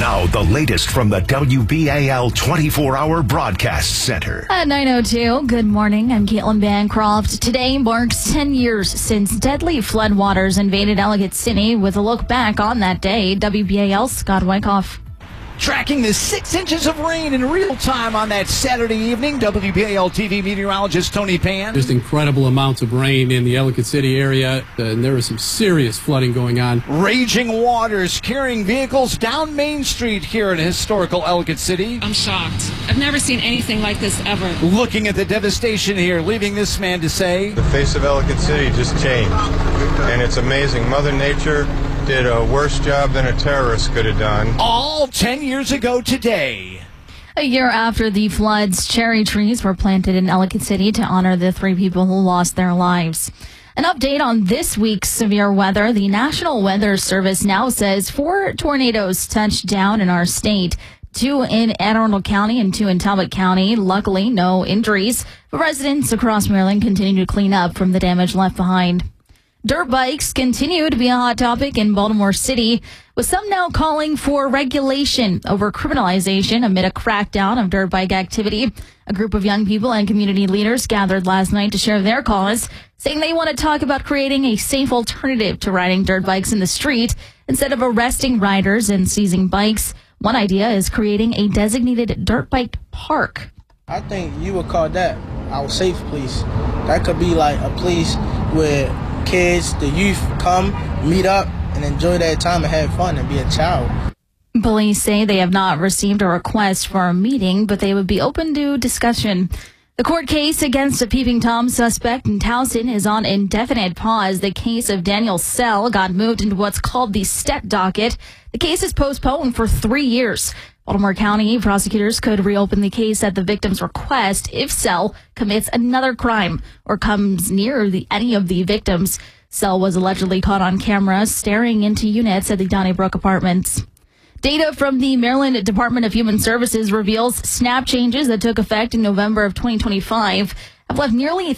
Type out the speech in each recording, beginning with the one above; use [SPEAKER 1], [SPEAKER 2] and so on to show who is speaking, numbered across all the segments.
[SPEAKER 1] Now, the latest from the WBAL 24-hour broadcast center.
[SPEAKER 2] At 9:02, good morning. I'm Caitlin Bancroft. Today marks 10 years since deadly floodwaters invaded Ellicott City. With a look back on that day, WBAL's Scott Wyckoff.
[SPEAKER 3] Tracking the 6 inches of rain in real time on that Saturday evening, WBAL TV meteorologist Tony Pan.
[SPEAKER 4] Just incredible amounts of rain in the Ellicott City area, and there was some serious flooding going on.
[SPEAKER 3] Raging waters carrying vehicles down Main Street here in historical Ellicott City.
[SPEAKER 5] I'm shocked. I've never seen anything like this ever.
[SPEAKER 3] Looking at the devastation here, leaving this man to say,
[SPEAKER 6] the face of Ellicott City just changed, and it's amazing. Mother Nature did a worse job than a terrorist could have done.
[SPEAKER 3] All 10 years ago today.
[SPEAKER 2] A year after the floods, cherry trees were planted in Ellicott City to honor the 3 people who lost their lives. An update on this week's severe weather. The National Weather Service now says 4 tornadoes touched down in our state. 2 in Anne Arundel County and 2 in Talbot County. Luckily, no injuries, but residents across Maryland continue to clean up from the damage left behind. Dirt bikes continue to be a hot topic in Baltimore City, with some now calling for regulation over criminalization amid a crackdown of dirt bike activity. A group of young people and community leaders gathered last night to share their cause, saying they want to talk about creating a safe alternative to riding dirt bikes in the street instead of arresting riders and seizing bikes. One idea is creating a designated dirt bike park.
[SPEAKER 7] I think you would call that our safe place. That could be like a place where kids, the youth come, meet up, and enjoy their time and have fun and be a child.
[SPEAKER 2] Police say they have not received a request for a meeting, but they would be open to discussion. The court case against a Peeping Tom suspect in Towson is on indefinite pause. The case of Daniel Sell got moved into what's called the step docket. The case is postponed for 3 years. Baltimore County prosecutors could reopen the case at the victim's request if Sell commits another crime or comes near any of the victims. Sell was allegedly caught on camera staring into units at the Donnybrook apartments. Data from the Maryland Department of Human Services reveals SNAP changes that took effect in November of 2025 have left nearly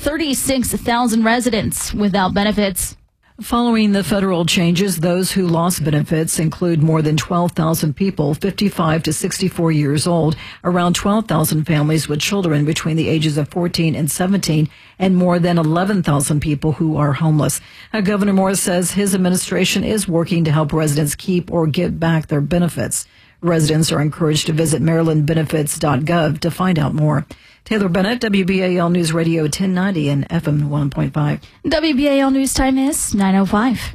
[SPEAKER 2] 36,000 residents without benefits.
[SPEAKER 8] Following the federal changes, those who lost benefits include more than 12,000 people 55 to 64 years old, around 12,000 families with children between the ages of 14 and 17, and more than 11,000 people who are homeless. Governor Morris says his administration is working to help residents keep or get back their benefits. Residents are encouraged to visit marylandbenefits.gov to find out more. Taylor Bennett, WBAL News Radio 1090 and FM 1.5.
[SPEAKER 2] WBAL News Time is 9:05.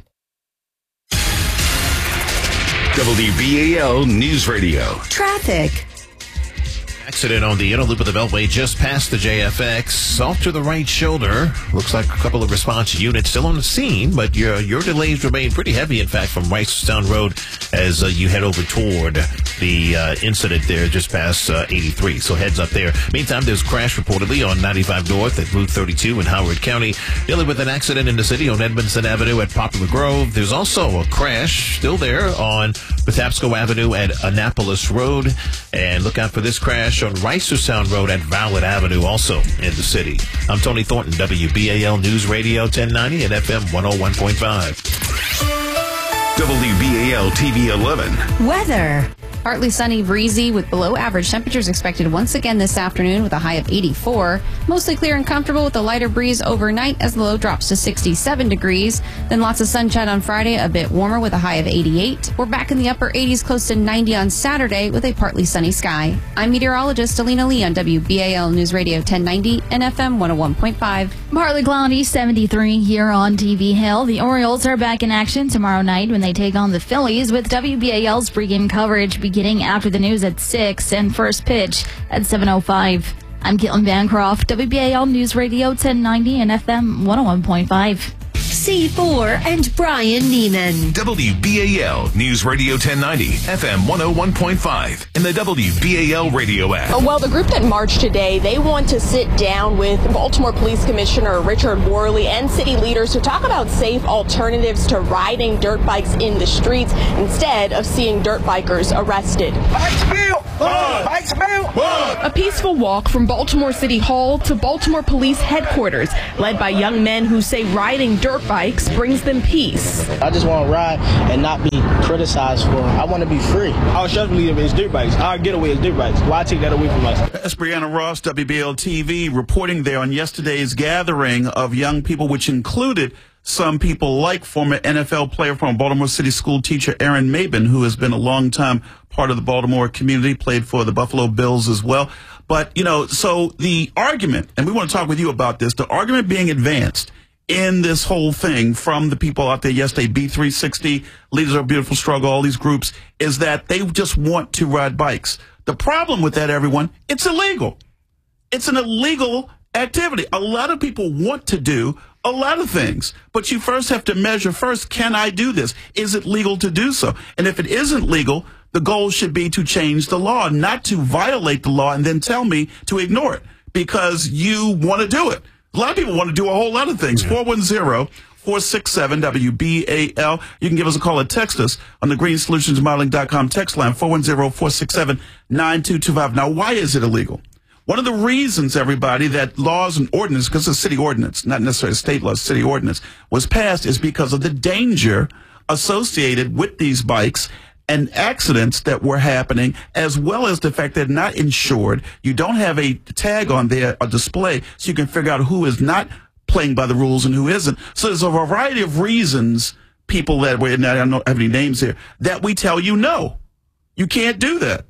[SPEAKER 1] WBAL News Radio.
[SPEAKER 9] Traffic.
[SPEAKER 10] Accident on the inner loop of the Beltway just past the JFX, off to the right shoulder. Looks like a couple of response units still on the scene, but your delays remain pretty heavy, in fact, from Ricestown Road as you head over toward the incident there just past 83. So heads up there. Meantime, there's a crash reportedly on 95 North at Route 32 in Howard County. Dealing with an accident in the city on Edmondson Avenue at Poplar Grove. There's also a crash still there on Patapsco Avenue at Annapolis Road. And look out for this crash on Ricestown Road at Vowlet Avenue, also in the city. I'm Tony Thornton, WBAL News Radio 1090 and FM 101.5.
[SPEAKER 1] WBAL TV 11.
[SPEAKER 9] Weather.
[SPEAKER 11] Partly sunny, breezy, with below average temperatures expected once again this afternoon with a high of 84. Mostly clear and comfortable with a lighter breeze overnight as the low drops to 67 degrees. Then lots of sunshine on Friday, a bit warmer with a high of 88. We're back in the upper 80s, close to 90 on Saturday with a partly sunny sky. I'm meteorologist Alina Lee on WBAL News Radio 1090 and FM 101.5.
[SPEAKER 2] Partly cloudy, 73 here on TV Hill. The Orioles are back in action tomorrow night when they take on the Phillies, with WBAL's pregame coverage beginning after the news at 6 and first pitch at 7:05. I'm Caitlin Bancroft, WBAL News Radio 1090 and FM 101.5.
[SPEAKER 9] C4 and Brian Neiman.
[SPEAKER 1] WBAL News Radio 1090, FM 101.5, and the WBAL radio app.
[SPEAKER 12] Well, the group that marched today, they want to sit down with Baltimore Police Commissioner Richard Worley and city leaders to talk about safe alternatives to riding dirt bikes in the streets instead of seeing dirt bikers arrested.
[SPEAKER 7] Bikes about.
[SPEAKER 12] A peaceful walk from Baltimore City Hall to Baltimore Police Headquarters, led by young men who say riding dirt bikes brings them peace.
[SPEAKER 7] I just want to ride and not be criticized for it. I want to be free. Our stress reliever is dirt bikes. Our getaway is dirt bikes. Why take that away from us?
[SPEAKER 13] That's Brianna Ross, WBL-TV, reporting there on yesterday's gathering of young people, which included some people like former NFL player, former Baltimore City school teacher Aaron Mabin, who has been a long-time part of the Baltimore community, played for the Buffalo Bills as well. But, so the argument, and we want to talk with you about this, the argument being advanced in this whole thing from the people out there yesterday, B360, Leaders of a Beautiful Struggle, all these groups, is that they just want to ride bikes. The problem with that, everyone, it's illegal. It's an illegal activity. A lot of people want to do a lot of things, but you first have to measure first, can I do this? Is it legal to do so? And if it isn't legal, the goal should be to change the law, not to violate the law and then tell me to ignore it because you want to do it. A lot of people want to do a whole lot of things. 410-467-WBAL. You can give us a call or text us on the greensolutionsmodeling.com text line, 410-467-9225. Now, why is it illegal? One of the reasons, everybody, that laws and ordinance, because it's a city ordinance, not necessarily a state law, city ordinance, was passed is because of the danger associated with these bikes and accidents that were happening, as well as the fact that they're not insured. You don't have a tag on there, a display, so you can figure out who is not playing by the rules and who isn't. So there's a variety of reasons, people that were, and I don't have any names here, that we tell you no, you can't do that.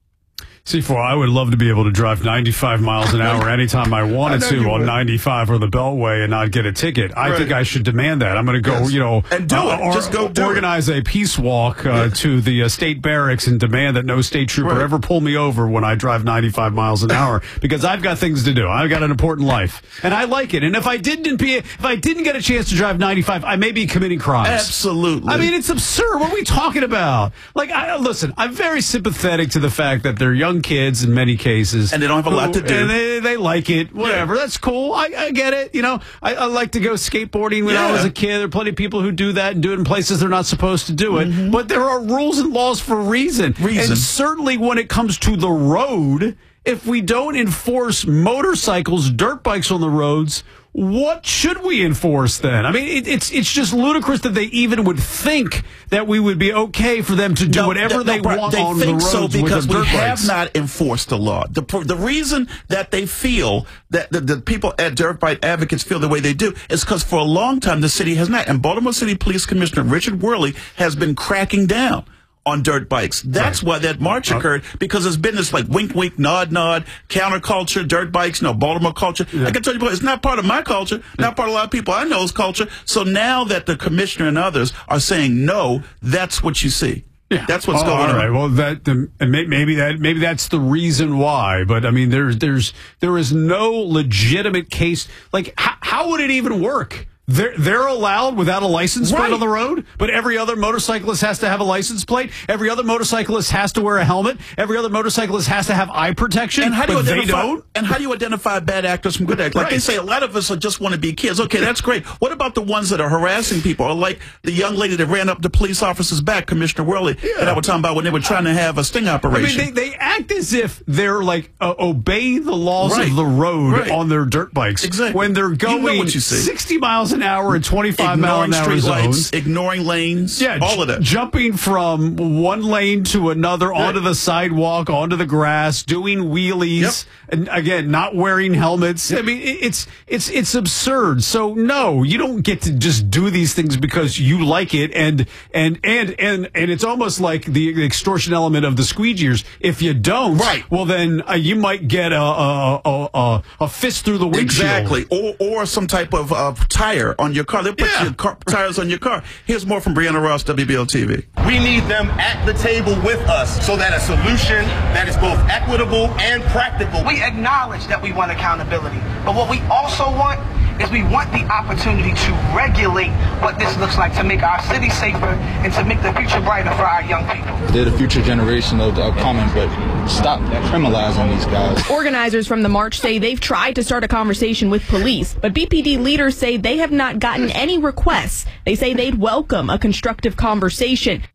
[SPEAKER 14] C4, I would love to be able to drive 95 miles an hour anytime I wanted to on 95 or the Beltway and not get a ticket. I think I should demand that. I'm going to go,
[SPEAKER 13] and do it. Just go
[SPEAKER 14] organize a peace walk to the state barracks and demand that no state trooper ever pull me over when I drive 95 miles an hour because I've got things to do. I've got an important life, and I like it. And if I didn't get a chance to drive 95, I may be committing crimes.
[SPEAKER 13] Absolutely.
[SPEAKER 14] I mean, it's absurd. What are we talking about? Like, listen, I'm very sympathetic to the fact that they're young kids in many cases,
[SPEAKER 13] and they don't have a lot to do,
[SPEAKER 14] and they like it. Whatever, that's cool. I get it. I like to go skateboarding when I was a kid. There are plenty of people who do that and do it in places they're not supposed to do it. But there are rules and laws for a reason. And certainly when it comes to the road, if we don't enforce motorcycles, dirt bikes on the roads, what should we enforce then? I mean, it's just ludicrous that they even would think that we would be okay for them to do whatever they want on the roads. They think so because we have
[SPEAKER 13] not enforced the law. The reason that they feel that the people at Dirt Bike Advocates feel the way they do is because for a long time the city has not. And Baltimore City Police Commissioner Richard Worley has been cracking down on dirt bikes. That's why that march occurred, because there's been this like wink, wink, nod, nod, counterculture, dirt bikes, Baltimore culture. I can tell you, it's not part of my culture, not part of a lot of people I know's culture. So now that the commissioner and others are saying no, that's what you see. Yeah. That's what's going on.
[SPEAKER 14] All right. Well, maybe that's the reason why. But I mean, there is no legitimate case. Like, how would it even work? They're allowed without a license plate on the road, but every other motorcyclist has to have a license plate. Every other motorcyclist has to wear a helmet. Every other motorcyclist has to have eye protection.
[SPEAKER 13] And how do you identify bad actors from good actors? Like they say, a lot of us just want to be kids. Okay, that's great. What about the ones that are harassing people, or like the young lady that ran up the police officer's back, Commissioner Worley, that I was talking about when they were trying to have a sting operation?
[SPEAKER 14] I mean, they act as if they're like obey the laws of the road on their dirt bikes.
[SPEAKER 13] Exactly.
[SPEAKER 14] When they're going 60 miles an hour and 25 mile an hour zones,
[SPEAKER 13] ignoring lanes, all of that,
[SPEAKER 14] jumping from one lane to another onto the sidewalk, onto the grass, doing wheelies, and again, not wearing helmets. I mean, it's absurd. So no, you don't get to just do these things because you like it, and it's almost like the extortion element of the squeegeers. If you don't, well then you might get a fist through the windshield,
[SPEAKER 13] exactly, or some type of tire on your car. They'll put your tires on your car. Here's more from Brianna Ross, WBL TV.
[SPEAKER 15] We need them at the table with us so that a solution that is both equitable and practical.
[SPEAKER 16] We acknowledge that we want accountability, but what we also want is we want the opportunity to regulate what this looks like, to make our city safer and to make the future brighter for our young people.
[SPEAKER 17] They're the future generation of the upcoming, but stop criminalizing these guys.
[SPEAKER 12] Organizers from the march say they've tried to start a conversation with police, but BPD leaders say they have not gotten any requests. They say they'd welcome a constructive conversation.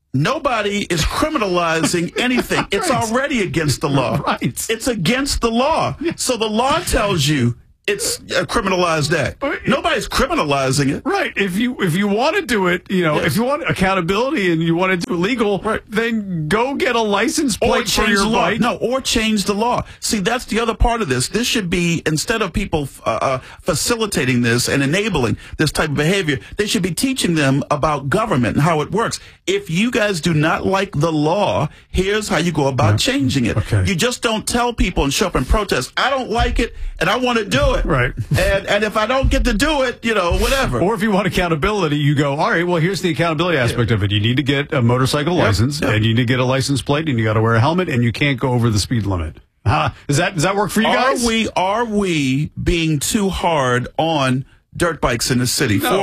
[SPEAKER 13] Nobody is criminalizing anything. It's already against the law.
[SPEAKER 14] Right.
[SPEAKER 13] It's against the law. So the law tells you it's a criminalized act. Nobody's criminalizing it.
[SPEAKER 14] Right. If you want to do it, if you want accountability and you want to do it legal, then go get a license plate for your bike.
[SPEAKER 13] No, or change the law. See, that's the other part of this. This should be, instead of people facilitating this and enabling this type of behavior, they should be teaching them about government and how it works. If you guys do not like the law, here's how you go about changing it.
[SPEAKER 14] Okay.
[SPEAKER 13] You just don't tell people and show up and protest, I don't like it and I want to do it.
[SPEAKER 14] Right.
[SPEAKER 13] And if I don't get to do it, whatever.
[SPEAKER 14] Or if you want accountability, you go, all right, well, here's the accountability aspect of it. You need to get a motorcycle license, and you need to get a license plate, and you got to wear a helmet, and you can't go over the speed limit. Does that work for you guys?
[SPEAKER 13] Are we being too hard on dirt bikes in the city?
[SPEAKER 14] No.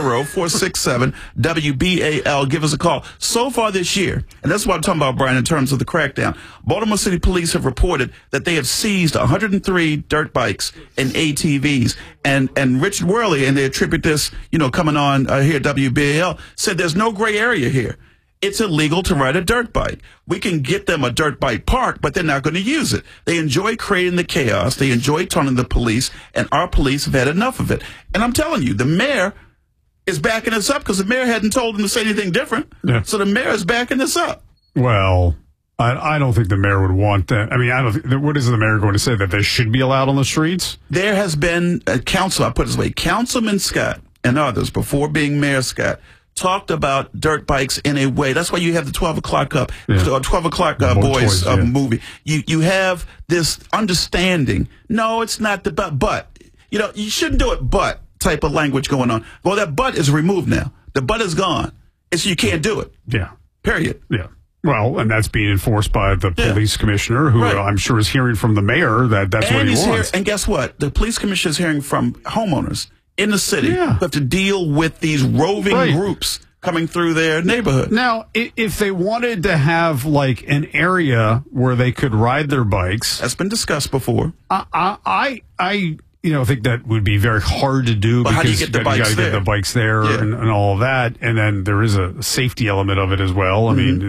[SPEAKER 13] 410-467-WBAL. Give us a call. So far this year, and that's what I'm talking about, Brian, in terms of the crackdown, Baltimore City Police have reported that they have seized 103 dirt bikes and ATVs. And Richard Worley, and they attribute this, coming on here at WBAL, said there's no gray area here. It's illegal to ride a dirt bike. We can get them a dirt bike park, but they're not going to use it. They enjoy creating the chaos. They enjoy taunting the police, and our police have had enough of it. And I'm telling you, the mayor is backing us up because the mayor hadn't told him to say anything different. Yeah. So the mayor is backing us up.
[SPEAKER 14] Well, I don't think the mayor would want that. I mean, what is the mayor going to say, that they should be allowed on the streets?
[SPEAKER 13] There has been a council, I put it this way, Councilman Scott and others, before being Mayor Scott, talked about dirt bikes in a way. That's why you have the 12 o'clock 12 o'clock boys movie. You have this understanding. No, it's not the but. You shouldn't do it but type of language going on. Well, that but is removed now. The but is gone. You can't do it.
[SPEAKER 14] Yeah.
[SPEAKER 13] Period.
[SPEAKER 14] Yeah. Well, and that's being enforced by the police commissioner, who I'm sure is hearing from the mayor that's what he wants.
[SPEAKER 13] And guess what? The police commissioner is hearing from homeowners in the city who have to deal with these roving groups coming through their neighborhood.
[SPEAKER 14] Now, if they wanted to have like an area where they could ride their bikes,
[SPEAKER 13] that's been discussed before.
[SPEAKER 14] I think that would be very hard to do,
[SPEAKER 13] but
[SPEAKER 14] because
[SPEAKER 13] how do you get the bikes
[SPEAKER 14] you got to get the bikes there and all of that, and then there is a safety element of it as well. I mean,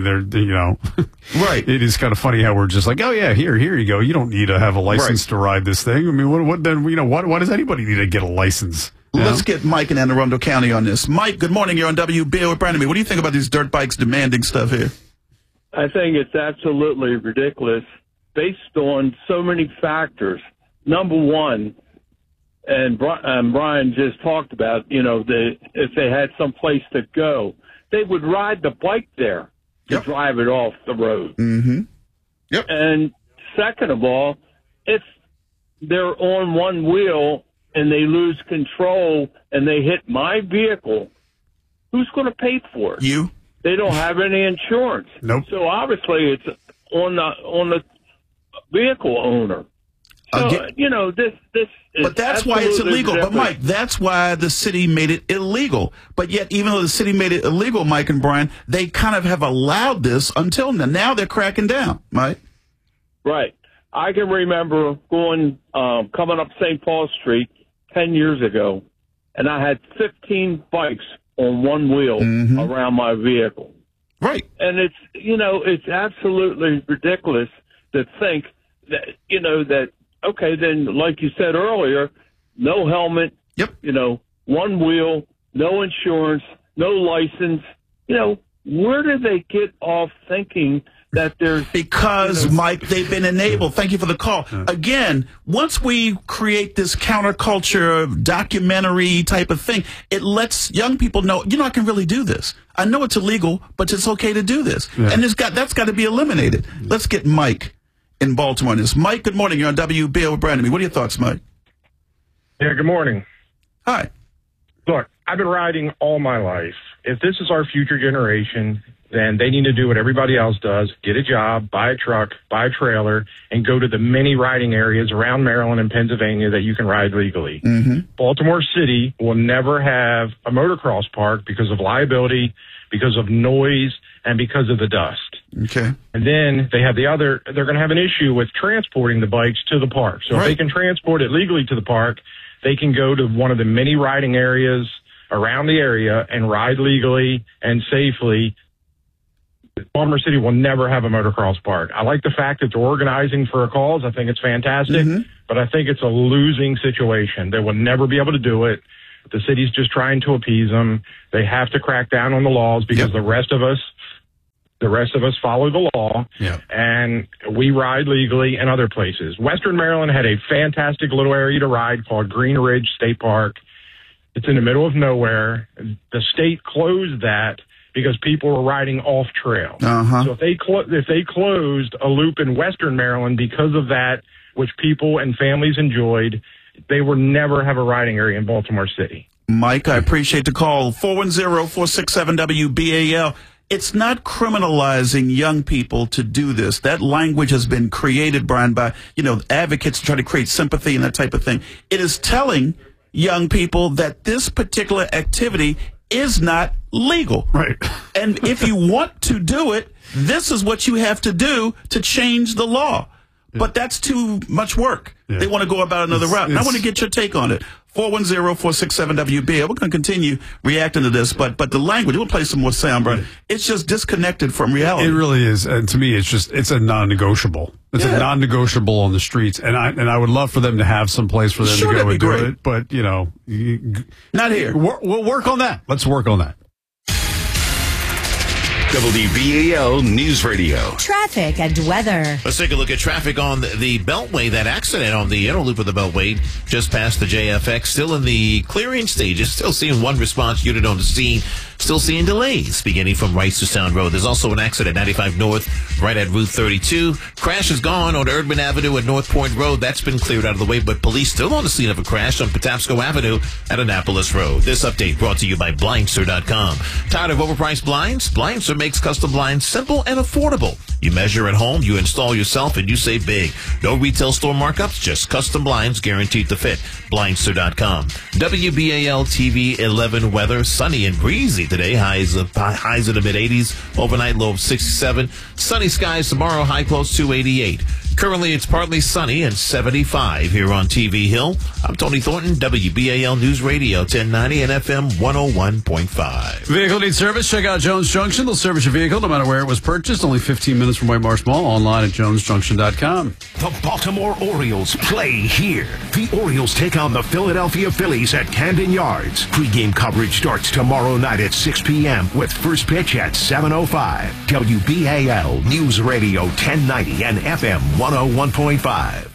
[SPEAKER 13] right.
[SPEAKER 14] It is kind of funny how we're just like, oh yeah, here you go. You don't need to have a license to ride this thing. I mean, what then? Why does anybody need to get a license?
[SPEAKER 13] Let's get Mike in Anne Arundel County on this. Mike, good morning. You're on WBAL with Brandon. What do you think about these dirt bikes demanding stuff here?
[SPEAKER 18] I think it's absolutely ridiculous based on so many factors. Number one, and Brian just talked about, if they had some place to go, they would ride the bike there to drive it off the road.
[SPEAKER 13] Mm-hmm. Yep.
[SPEAKER 18] And second of all, if they're on one wheel and they lose control and they hit my vehicle, who's going to pay for it?
[SPEAKER 13] You.
[SPEAKER 18] They don't have any insurance.
[SPEAKER 14] Nope.
[SPEAKER 18] So obviously it's on the vehicle owner. So, this is
[SPEAKER 13] but that's why it's illegal.
[SPEAKER 18] Ridiculous.
[SPEAKER 13] But, Mike, that's why the city made it illegal. But yet, even though the city made it illegal, Mike and Brian, they kind of have allowed this until now. Now they're cracking down, Mike.
[SPEAKER 18] Right. I can remember coming up St. Paul Street 10 years ago, and I had 15 bikes on one wheel around my vehicle.
[SPEAKER 13] Right.
[SPEAKER 18] And it's absolutely ridiculous to think that, okay, then like you said earlier, no helmet, one wheel, no insurance, no license. Where do they get off thinking that there's...
[SPEAKER 13] Because, Mike, they've been enabled. Thank you for the call. Again, once we create this counterculture documentary type of thing, it lets young people know, I can really do this. I know it's illegal, but it's okay to do this. Yeah. And that's got to be eliminated. Let's get Mike in Baltimore on this. Mike, good morning. You're on WBAL with Brandon. What are your thoughts, Mike?
[SPEAKER 19] Yeah, good morning.
[SPEAKER 13] Hi.
[SPEAKER 19] Look, I've been riding all my life. If this is our future generation, then they need to do what everybody else does, get a job, buy a truck, buy a trailer, and go to the many riding areas around Maryland and Pennsylvania that you can ride legally. Baltimore City will never have a motocross park because of liability, because of noise, and because of the dust.
[SPEAKER 13] Okay.
[SPEAKER 19] And then they're going to have an issue with transporting the bikes to the park. So if they can transport it legally to the park, they can go to one of the many riding areas around the area and ride legally and safely Baltimore City will never have a motocross park. I like the fact that they're organizing for a cause. I think it's fantastic, but I think it's a losing situation. They will never be able to do it. The city's just trying to appease them. They have to crack down on the laws because the rest of us follow the law, and we ride legally in other places. Western Maryland had a fantastic little area to ride called Green Ridge State Park. It's in the middle of nowhere. The state closed that because people were riding off trail. So if they closed a loop in Western Maryland because of that, which people and families enjoyed, they would never have a riding area in Baltimore City.
[SPEAKER 13] Mike, I appreciate the call. 410-467-WBAL. It's not criminalizing young people to do this. That language has been created, Brian, by, advocates to try to create sympathy and that type of thing. It is telling young people that this particular activity is not legal.
[SPEAKER 14] Right.
[SPEAKER 13] And if you want to do it, this is what you have to do to change the law. But that's too much work. They want to go about another route. And I want to get your take on it. 410-467-WBAL. We're going to continue reacting to this, but the language, we'll play some more sound, Brian. It's just disconnected from reality.
[SPEAKER 14] It really is. And to me, it's a non-negotiable. It's a non-negotiable on the streets. And I would love for them to have some place for them to go and do it. But,
[SPEAKER 13] not here.
[SPEAKER 14] We'll work on that. Let's work on that.
[SPEAKER 1] WBAL News Radio.
[SPEAKER 9] Traffic and weather.
[SPEAKER 10] Let's take a look at traffic on the Beltway. That accident on the inner loop of the Beltway just past the JFX. Still in the clearing stages. Still seeing one response unit on the scene. Still seeing delays beginning from Rice to Sound Road. There's also an accident 95 North right at Route 32. Crash is gone on Erdman Avenue at North Point Road. That's been cleared out of the way, but police still on the scene of a crash on Patapsco Avenue at Annapolis Road. This update brought to you by Blindster.com. Tired of overpriced blinds? Blindster makes custom blinds simple and affordable. You measure at home, you install yourself, and you save big. No retail store markups, just custom blinds guaranteed to fit. Blindster.com. WBAL TV 11 weather, sunny and breezy today. Highs in the mid-80s. Overnight low of 67. Sunny skies tomorrow, high close to 88. Currently, it's partly sunny and 75 here on TV Hill. I'm Tony Thornton, WBAL News Radio 1090 and FM 101.5.
[SPEAKER 14] Vehicle needs service? Check out Jones Junction. They'll service your vehicle no matter where it was purchased. Only 15 minutes from White Marsh Mall. Online at jonesjunction.com.
[SPEAKER 1] The Baltimore Orioles play here. The Orioles take on the Philadelphia Phillies at Camden Yards. Pre-game coverage starts tomorrow night at 6 p.m. with first pitch at 7:05. WBAL News Radio 1090 and FM 101.5.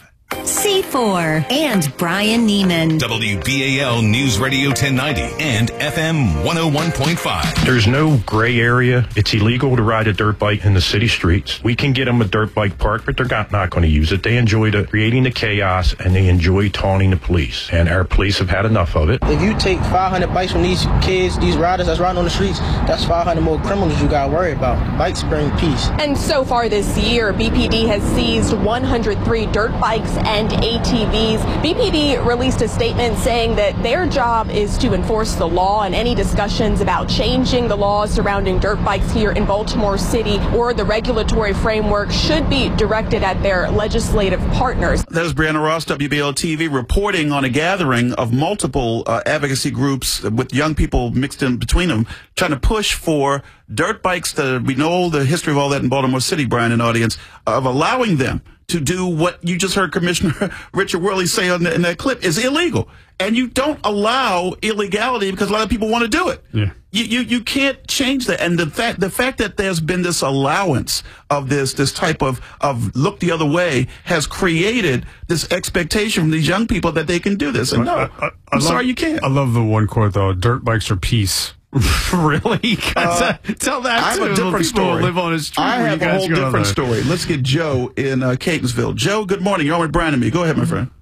[SPEAKER 9] C4 and Brian Neiman.
[SPEAKER 1] WBAL News Radio 1090 and FM 101.5.
[SPEAKER 19] There's no gray area. It's illegal to ride a dirt bike in the city streets. We can get them a dirt bike park, but they're not going to use it. They enjoy creating the chaos, and they enjoy taunting the police. And our police have had enough of it.
[SPEAKER 7] If you take 500 bikes from these kids, these riders that's riding on the streets, that's 500 more criminals you got to worry about. Bikes bring peace.
[SPEAKER 12] And so far this year, BPD has seized 103 dirt bikes and ATVs. BPD released a statement saying that their job is to enforce the law, and any discussions about changing the laws surrounding dirt bikes here in Baltimore City or the regulatory framework should be directed at their legislative partners.
[SPEAKER 13] That is Brianna Ross, WBAL TV, reporting on a gathering of multiple advocacy groups with young people mixed in between them, trying to push for dirt bikes. We know the history of all that in Baltimore City, Brian, and audience, of allowing them to do what you just heard Commissioner Richard Worley say in that clip is illegal. And you don't allow illegality because a lot of people want to do it.
[SPEAKER 14] Yeah.
[SPEAKER 13] You can't change that. And the fact that there's been this allowance of this type of look the other way has created this expectation from these young people that they can do this. And I'm sorry you can't.
[SPEAKER 14] I love the one quote, though, dirt bikes are peace. Really? Tell that
[SPEAKER 13] I have
[SPEAKER 14] to
[SPEAKER 13] a different story.
[SPEAKER 14] Who live on his street.
[SPEAKER 13] I have a whole different story. Let's get Joe in Catonsville. Joe, good morning. You're on with Brian and me. Go ahead, my friend.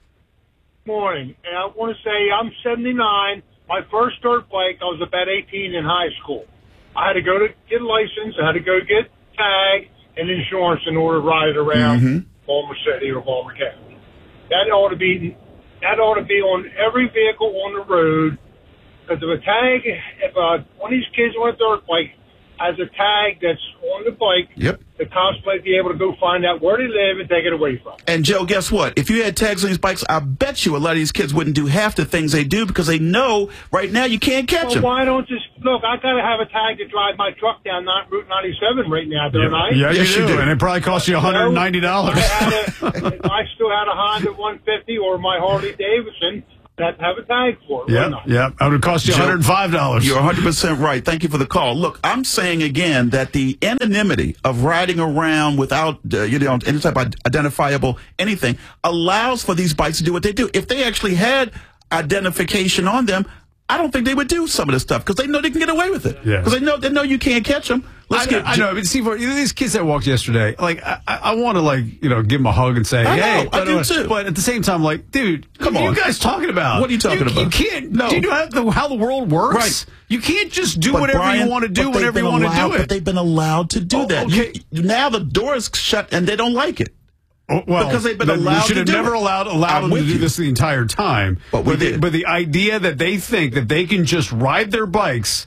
[SPEAKER 20] Morning. And I want to say I'm 79. My first dirt bike, I was about 18 in high school. I had to go to get a license. I had to go get tag and insurance in order to ride around Baltimore City or Baltimore County. That ought to be on every vehicle on the road. Because if one of these kids on a dirt bike has a tag that's on the bike, the cops might be able to go find out where they live and take it away from them.
[SPEAKER 13] And Joe, guess what? If you had tags on these bikes, I bet you a lot of these kids wouldn't do half the things they do because they know right now you can't catch them.
[SPEAKER 20] Why don't Look, I got to have a tag to drive my truck down Route 97 right now, don't I?
[SPEAKER 14] Yeah, yes, you do. And it probably cost you $190.
[SPEAKER 20] If I still had a Honda 150 or my Harley Davidson, I'd have a tag for it.
[SPEAKER 14] Yeah. It would cost you $105.
[SPEAKER 13] You're 100% right. Thank you for the call. Look, I'm saying again that the anonymity of riding around without any type of identifiable anything allows for these bikes to do what they do. If they actually had identification on them, I don't think they would do some of this stuff because they know they can get away with it. Because they know you can't catch them.
[SPEAKER 14] I know. But Steve, these kids that walked yesterday, like I want to give them a hug and say, "Hey,"
[SPEAKER 13] I do too.
[SPEAKER 14] But at the same time, like, dude,
[SPEAKER 13] come on,
[SPEAKER 14] what are you guys talking about?
[SPEAKER 13] What are you talking about?
[SPEAKER 14] You can't. No. Do you know how the world works?
[SPEAKER 13] Right.
[SPEAKER 14] You can't just do whatever you want to do whenever you want to do it.
[SPEAKER 13] But they've been allowed to do that.
[SPEAKER 14] Okay.
[SPEAKER 13] Now the door is shut and they don't like it.
[SPEAKER 14] Well,
[SPEAKER 13] because they've been allowed
[SPEAKER 14] we should have never allowed them to do this the entire time.
[SPEAKER 13] But
[SPEAKER 14] the idea that they think that they can just ride their bikes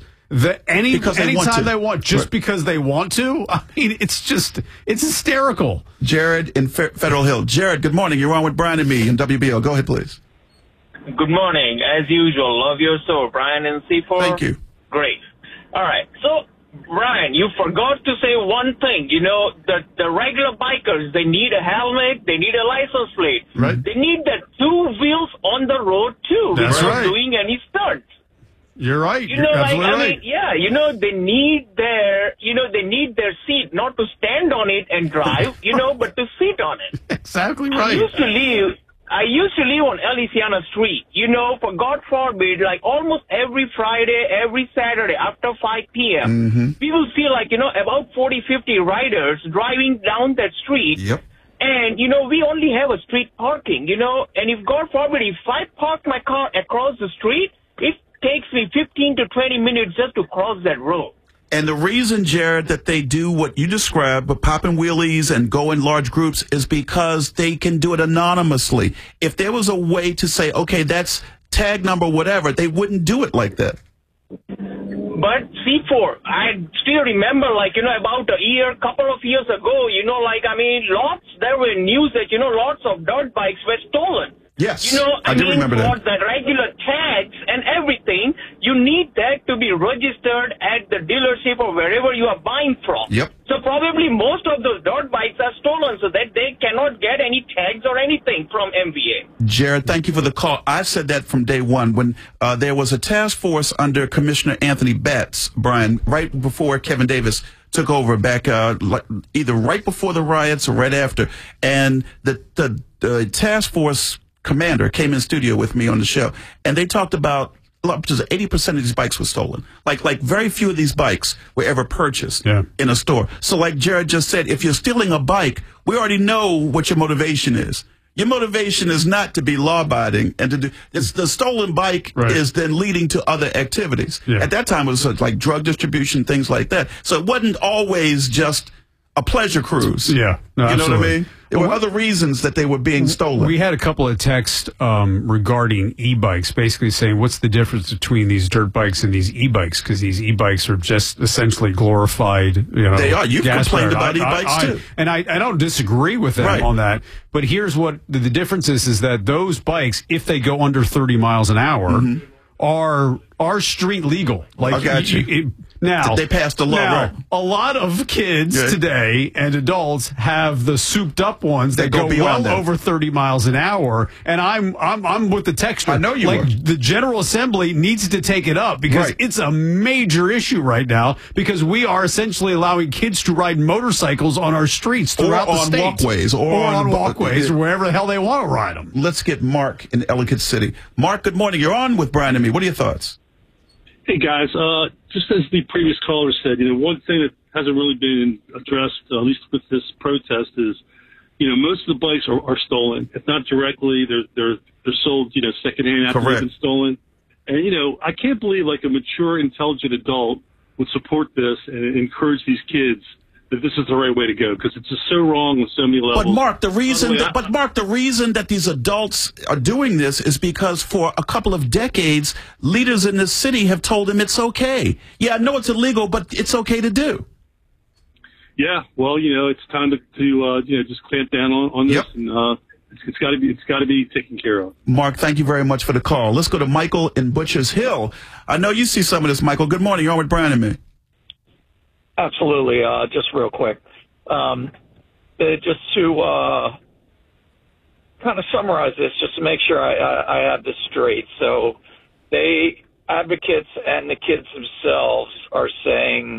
[SPEAKER 14] anytime they want, just because they want to, I mean, it's hysterical.
[SPEAKER 13] Jared in Federal Hill. Jared, good morning. You're on with Brian and me in WBO. Go ahead, please.
[SPEAKER 21] Good morning. As usual, love your show, Brian and C4.
[SPEAKER 13] Thank you.
[SPEAKER 21] Great. All right. So, Brian, you forgot to say one thing. You know, the regular bikers, they need a helmet, they need a license plate.
[SPEAKER 14] Right.
[SPEAKER 21] They need the two wheels on the road, too,
[SPEAKER 14] That's
[SPEAKER 21] without
[SPEAKER 14] right.
[SPEAKER 21] doing any stunts.
[SPEAKER 14] You're right.
[SPEAKER 21] You know,
[SPEAKER 14] You're absolutely right.
[SPEAKER 21] They need their seat, not to stand on it and drive, but to sit on it.
[SPEAKER 14] Exactly right.
[SPEAKER 21] I used to live on Elysiana Street. For God forbid, like almost every Friday, every Saturday after 5 p.m., we will see about 40, 50 riders driving down that street.
[SPEAKER 13] Yep.
[SPEAKER 21] And, we only have a street parking, and if God forbid, if I park my car across the street, it takes me 15 to 20 minutes just to cross that road.
[SPEAKER 13] And the reason, Jared, that they do what you described, but popping wheelies and go in large groups, is because they can do it anonymously. If there was a way to say, okay, that's tag number whatever, they wouldn't do it like that.
[SPEAKER 21] But C4, I still remember, about a couple of years ago, there were news that, lots of dirt bikes were stolen.
[SPEAKER 13] Yes, I do remember that.
[SPEAKER 21] For the regular tags and everything, you need that to be registered at the dealership or wherever you are buying from.
[SPEAKER 13] Yep.
[SPEAKER 21] So probably most of those dirt bikes are stolen so that they cannot get any tags or anything from MVA.
[SPEAKER 13] Jared, thank you for the call. I said that from day one when there was a task force under Commissioner Anthony Batts, Brian, right before Kevin Davis took over back either right before the riots or right after. And the task force commander came in studio with me on the show, and they talked about up to 80% of these bikes were stolen. Like very few of these bikes were ever purchased in a store. So like Jared just said, if you're stealing a bike, we already know what your motivation is. Your motivation is not to be law-abiding and to do. It's the stolen bike is then leading to other activities. Yeah. At that time, it was like drug distribution, things like that. So it wasn't always just a pleasure cruise.
[SPEAKER 14] Yeah, no,
[SPEAKER 13] you know
[SPEAKER 14] absolutely.
[SPEAKER 13] what I mean? There were other reasons that they were being stolen.
[SPEAKER 14] We had a couple of texts regarding e-bikes, basically saying, what's the difference between these dirt bikes and these e-bikes? Because these e-bikes are just essentially glorified,
[SPEAKER 13] They are. You've complained about e-bikes, too.
[SPEAKER 14] And I don't disagree with them on that. But here's what the difference is that those bikes, if they go under 30 miles an hour, are street legal. Like,
[SPEAKER 13] I got you.
[SPEAKER 14] Now
[SPEAKER 13] they passed the law.
[SPEAKER 14] Now, a lot of kids today and adults have the souped up ones that go well over 30 miles an hour, and I'm with the texture.
[SPEAKER 13] I know you are.
[SPEAKER 14] The General Assembly needs to take it up because it's a major issue right now because we are essentially allowing kids to ride motorcycles on our streets throughout the state.
[SPEAKER 13] Or
[SPEAKER 14] on walkways or wherever the hell they want to ride them.
[SPEAKER 13] Let's get Mark in Ellicott City. Mark, good morning. You're on with Brian and me. What are your thoughts?
[SPEAKER 22] Hey, guys. Just as the previous caller said, one thing that hasn't really been addressed, at least with this protest, is, most of the bikes are stolen. If not directly, they're sold, secondhand after they've been stolen. And, I can't believe, a mature, intelligent adult would support this and encourage these kids that this is the right way to go, because it's just so wrong on so many levels.
[SPEAKER 13] But Mark, the reason that these adults are doing this is because for a couple of decades, leaders in this city have told them it's okay. Yeah, I know it's illegal, but it's okay to do.
[SPEAKER 22] Yeah, well, it's time to just clamp down on this and It's got to be taken care of.
[SPEAKER 13] Mark, thank you very much for the call. Let's go to Michael in Butchers Hill. I know you see some of this, Michael. Good morning. You're on with Brian and me.
[SPEAKER 4] Absolutely. Just real quick. Just to kind of summarize this, just to make sure I have this straight. So advocates and the kids themselves are saying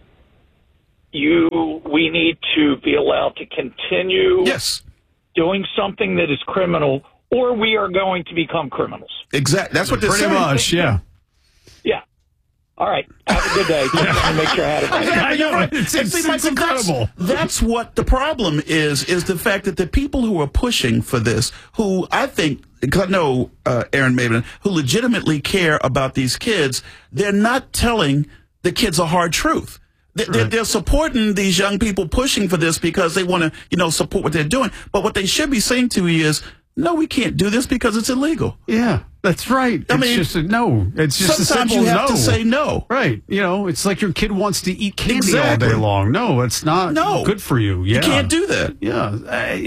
[SPEAKER 4] we need to be allowed to continue doing something that is criminal, or we are going to become criminals.
[SPEAKER 13] Exactly. That's what they're saying.
[SPEAKER 14] Pretty much, yeah.
[SPEAKER 4] Yeah. All right. Have a good day. Just want to make sure I had it right.
[SPEAKER 14] I know. It's incredible.
[SPEAKER 13] That's what the problem is the fact that the people who are pushing for this, who I think, because I know Aaron Maven, who legitimately care about these kids, they're not telling the kids a hard truth. They're supporting these young people pushing for this because they want to, support what they're doing. But what they should be saying to you is, no, we can't do this because it's illegal.
[SPEAKER 14] Yeah, that's right. It's just no. It's just a
[SPEAKER 13] sometimes
[SPEAKER 14] simple
[SPEAKER 13] you have
[SPEAKER 14] no.
[SPEAKER 13] to say no.
[SPEAKER 14] Right. It's like your kid wants to eat candy all day long. No, it's not good for you. Yeah.
[SPEAKER 13] You can't do that.
[SPEAKER 14] Yeah.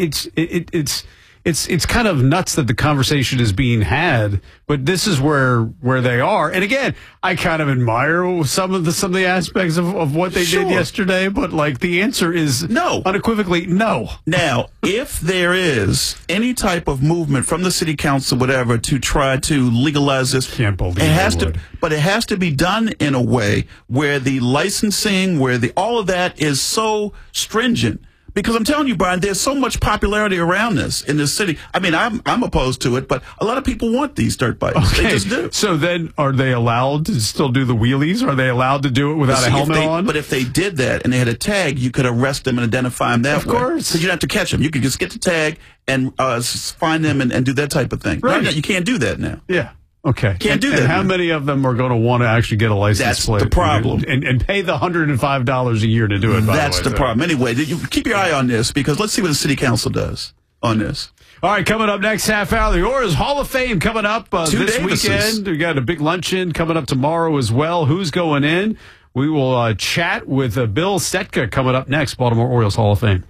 [SPEAKER 14] It's kind of nuts that the conversation is being had, but this is where they are. And again, I kind of admire some of the aspects of what they did yesterday, but the answer is no, unequivocally no.
[SPEAKER 13] Now, if there is any type of movement from the city council, whatever, to try to legalize this,
[SPEAKER 14] can't believe
[SPEAKER 13] but it has to be done in a way where the licensing, all of that is so stringent. Because I'm telling you, Brian, there's so much popularity around this in this city. I mean, I'm opposed to it, but a lot of people want these dirt bikes.
[SPEAKER 14] Okay.
[SPEAKER 13] They just do.
[SPEAKER 14] So then, are they allowed to still do the wheelies? Are they allowed to do it without a helmet on?
[SPEAKER 13] But if they did that and they had a tag, you could arrest them and identify them that way.
[SPEAKER 14] Of course.
[SPEAKER 13] Because you don't have to catch them. You could just get the tag and find them and do that type of thing.
[SPEAKER 14] Right.
[SPEAKER 13] No, you can't do that now.
[SPEAKER 14] Yeah. Okay.
[SPEAKER 13] Can't do that.
[SPEAKER 14] And how many of them are going to want to actually get a license plate?
[SPEAKER 13] That's the problem.
[SPEAKER 14] And pay the $105 a year to do it,
[SPEAKER 13] That's the problem. Anyway, you keep your eye on this because let's see what the city council does on this.
[SPEAKER 14] All right, coming up next half hour, the Orioles Hall of Fame coming up this weekend. We got a big luncheon coming up tomorrow as well. Who's going in? We will chat with Bill Stetka coming up next, Baltimore Orioles Hall of Fame.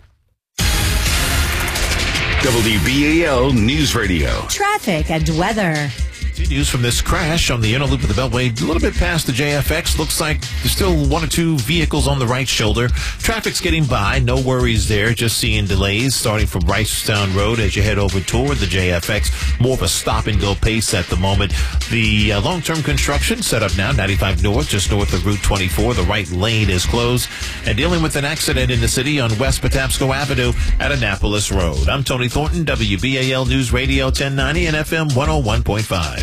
[SPEAKER 1] WBAL News Radio.
[SPEAKER 9] Traffic and weather.
[SPEAKER 10] News from this crash on the inner loop of the Beltway, a little bit past the JFX. Looks like there's still one or two vehicles on the right shoulder. Traffic's getting by. No worries there. Just seeing delays starting from Ricestown Road as you head over toward the JFX. More of a stop-and-go pace at the moment. The long-term construction set up now, 95 North, just north of Route 24. The right lane is closed. And dealing with an accident in the city on West Patapsco Avenue at Annapolis Road. I'm Tony Thornton, WBAL News Radio 1090 and FM 101.5.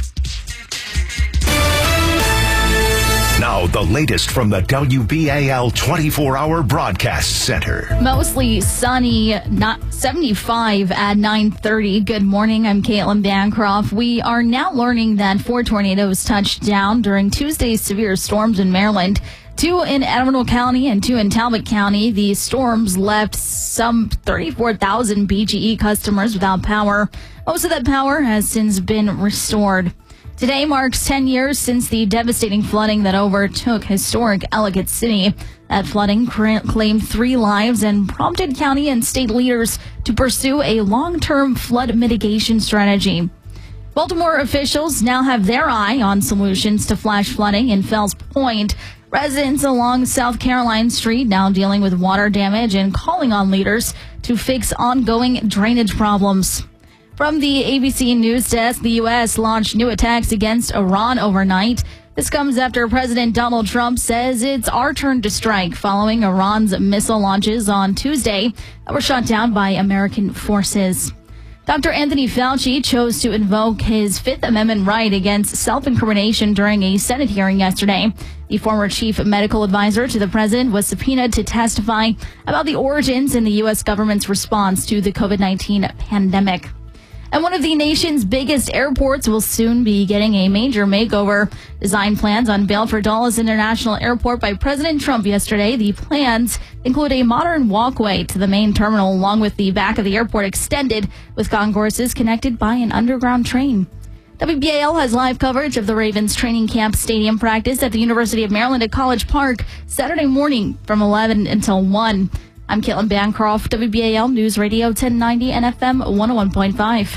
[SPEAKER 1] Now, the latest from the WBAL 24-hour broadcast center.
[SPEAKER 2] Mostly sunny, not 75 at 9:30. Good morning. I'm Caitlin Bancroft. We are now learning that 4 tornadoes touched down during Tuesday's severe storms in Maryland. 2 in Anne Arundel County and 2 in Talbot County. These storms left some 34,000 BGE customers without power. Most of that power has since been restored. Today marks 10 years since the devastating flooding that overtook historic Ellicott City. That flooding claimed 3 lives and prompted county and state leaders to pursue a long-term flood mitigation strategy. Baltimore officials now have their eye on solutions to flash flooding in Fells Point. Residents along South Caroline Street now dealing with water damage and calling on leaders to fix ongoing drainage problems. From the ABC News Desk, the U.S. launched new attacks against Iran overnight. This comes after President Donald Trump says it's our turn to strike following Iran's missile launches on Tuesday that were shot down by American forces. Dr. Anthony Fauci chose to invoke his Fifth Amendment right against self-incrimination during a Senate hearing yesterday. The former chief medical advisor to the president was subpoenaed to testify about the origins in the U.S. government's response to the COVID-19 pandemic. And one of the nation's biggest airports will soon be getting a major makeover. Design plans unveiled for Dulles International Airport by President Trump yesterday. The plans include a modern walkway to the main terminal, along with the back of the airport extended with concourses connected by an underground train. WBAL has live coverage of the Ravens training camp stadium practice at the University of Maryland at College Park Saturday morning from 11 until 1. I'm Caitlin Bancroft, WBAL News Radio 1090 and FM 101.5.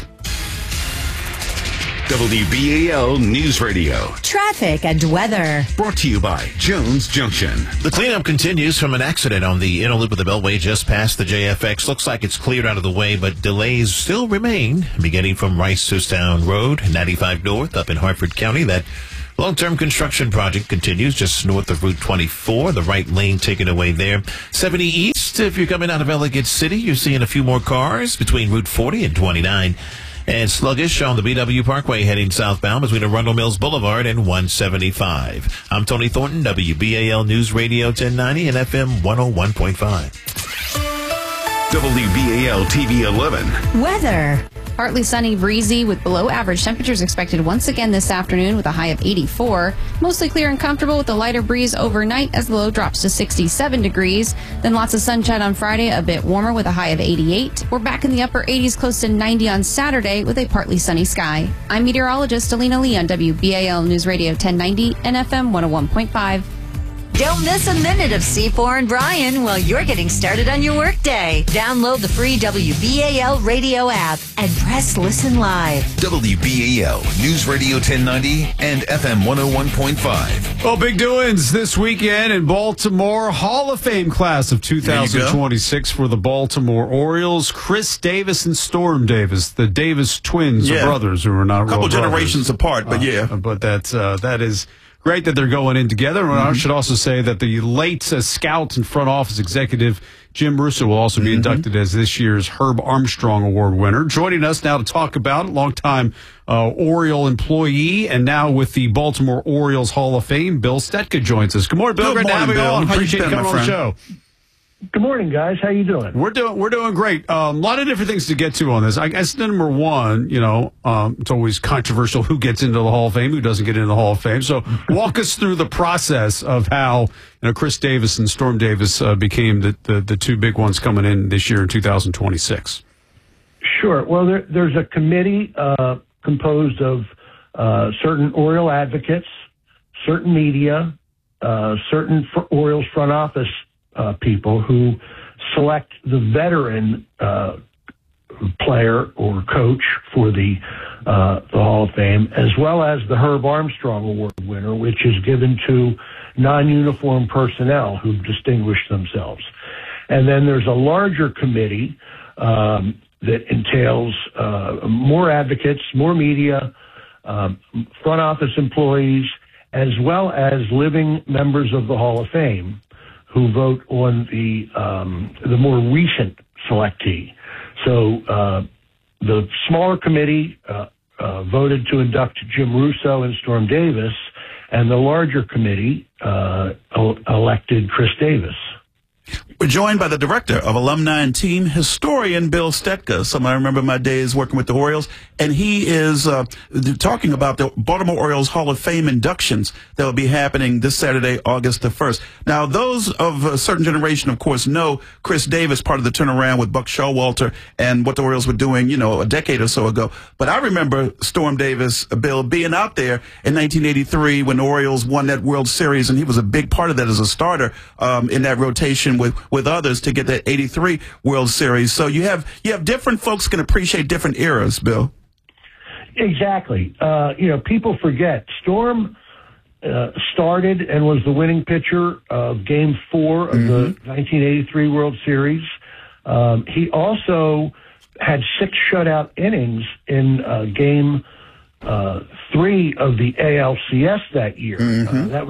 [SPEAKER 1] WBAL News Radio.
[SPEAKER 9] Traffic and weather.
[SPEAKER 1] Brought to you by Jones Junction.
[SPEAKER 10] The cleanup continues from an accident on the inner loop of the Beltway just past the JFX. Looks like it's cleared out of the way, but delays still remain, beginning from Rice-Town Road, 95 North, up in Hartford County. That long-term construction project continues just north of Route 24, the right lane taken away there. 70 East, if you're coming out of Ellicott City, you're seeing a few more cars between Route 40 and 29. And sluggish on the BW Parkway heading southbound between Arundel Mills Boulevard and 175. I'm Tony Thornton, WBAL News Radio 1090 and FM 101.5.
[SPEAKER 1] WBAL TV 11.
[SPEAKER 9] Weather.
[SPEAKER 11] Partly sunny, breezy, with below average temperatures expected once again this afternoon with a high of 84. Mostly clear and comfortable with a lighter breeze overnight as the low drops to 67 degrees. Then lots of sunshine on Friday, a bit warmer with a high of 88. We're back in the upper 80s, close to 90 on Saturday with a partly sunny sky. I'm meteorologist Alina Lee on WBAL News Radio 1090 and FM 101.5.
[SPEAKER 9] Don't miss a minute of C4 and Brian while you're getting started on your workday. Download the free WBAL radio app and press listen live.
[SPEAKER 1] WBAL News Radio 1090 and FM 101.5.
[SPEAKER 14] Well, big doings this weekend in Baltimore. Hall of Fame class of 2026 for the Baltimore Orioles. Chris Davis and Storm Davis, the Davis twins, or brothers who are not real
[SPEAKER 13] couple
[SPEAKER 14] brothers.
[SPEAKER 13] generations apart, but
[SPEAKER 14] But that is great that they're going in together. I should also say that the late scout and front office executive Jim Russo will also be inducted as this year's Herb Armstrong Award winner. Joining us now to talk about it, longtime Oriole employee and now with the Baltimore Orioles Hall of Fame, Bill Stetka joins us. Good morning, Bill. Great to have you on. Appreciate you coming on the show.
[SPEAKER 5] Good morning, guys. How you doing?
[SPEAKER 14] We're doing great. A lot of different things to get to on this. I guess number one, it's always controversial who gets into the Hall of Fame, who doesn't get into the Hall of Fame. So walk us through the process of how Chris Davis and Storm Davis became the two big ones coming in this year in 2026.
[SPEAKER 5] Sure. Well, there's a committee composed of certain Oriole advocates, certain media, certain Orioles front office people who select the veteran player or coach for the Hall of Fame, as well as the Herb Armstrong Award winner, which is given to non-uniform personnel who've distinguished themselves. And then there's a larger committee that entails more advocates, more media, front office employees, as well as living members of the Hall of Fame, who vote on the more recent selectee. So the smaller committee voted to induct Jim Russo and Storm Davis, and the larger committee elected Chris Davis.
[SPEAKER 13] We're joined by the director of alumni and team historian, Bill Stetka. I remember my days working with the Orioles, and he is talking about the Baltimore Orioles Hall of Fame inductions that will be happening this Saturday, August the 1st. Now, those of a certain generation, of course, know Chris Davis, part of the turnaround with Buck Showalter and what the Orioles were doing, a decade or so ago. But I remember Storm Davis, Bill, being out there in 1983 when the Orioles won that World Series, and he was a big part of that as a starter in that rotation with others to get that 83 World Series. So you have different folks can appreciate different eras, Bill.
[SPEAKER 5] Exactly. People forget Storm started and was the winning pitcher of Game 4 of the 1983 World Series. He also had 6 shutout innings in Game 3 of the ALCS that year. It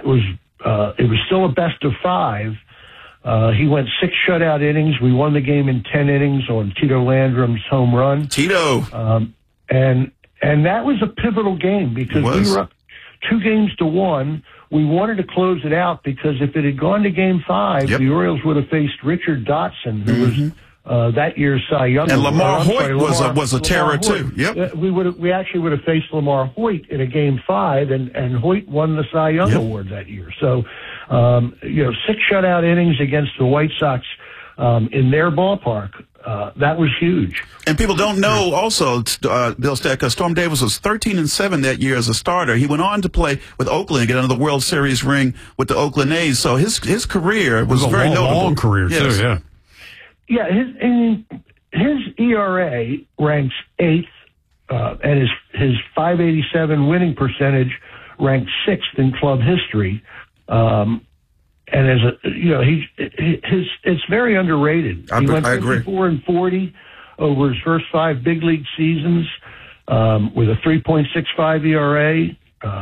[SPEAKER 5] was still a best of 5. He went 6 shutout innings. We won the game in 10 innings on Tito Landrum's home run.
[SPEAKER 13] Tito.
[SPEAKER 5] And that was a pivotal game because we were up 2-1. We wanted to close it out because if it had gone to Game 5, the Orioles would have faced Richard Dotson, who was that year's Cy Young.
[SPEAKER 13] And Lamar Hoyt was a terror too. Yep.
[SPEAKER 5] We actually would have faced Lamar Hoyt in a Game 5, and Hoyt won the Cy Young Award that year. So, 6 shutout innings against the White Sox in their ballpark that was huge.
[SPEAKER 13] And people don't know also, Bill Steck, Storm Davis was 13-7 that year as a starter. He went on to play with Oakland and get another World Series ring with the Oakland A's. So his career was very notable.
[SPEAKER 14] Long career,
[SPEAKER 13] yes.
[SPEAKER 14] too, yeah.
[SPEAKER 5] Yeah, his ERA ranks 8th, and his .587 winning percentage ranked 6th in club history. And as it's very underrated. He went 54-40 over his first 5 big league seasons, with a 3.65 ERA.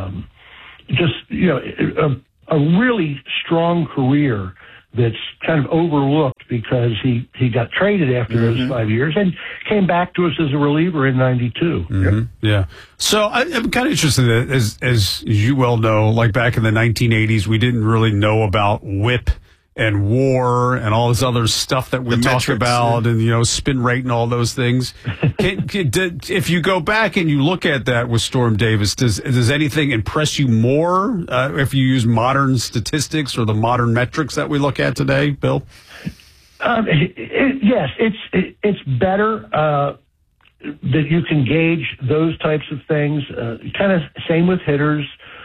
[SPEAKER 5] A really strong career that's kind of overlooked because he got traded after those 5 years and came back to us as a reliever in '92.
[SPEAKER 14] Mm-hmm. Yeah. So I'm kind of interested, as you well know, like back in the 1980s, we didn't really know about WHIP and WAR and all this other stuff that we talk about, and spin rate and all those things. If you go back and you look at that with Storm Davis, does anything impress you more if you use modern statistics or the modern metrics that we look at today, Bill?
[SPEAKER 5] Yes, it's better that you can gauge those types of things. Kind of same with hitters.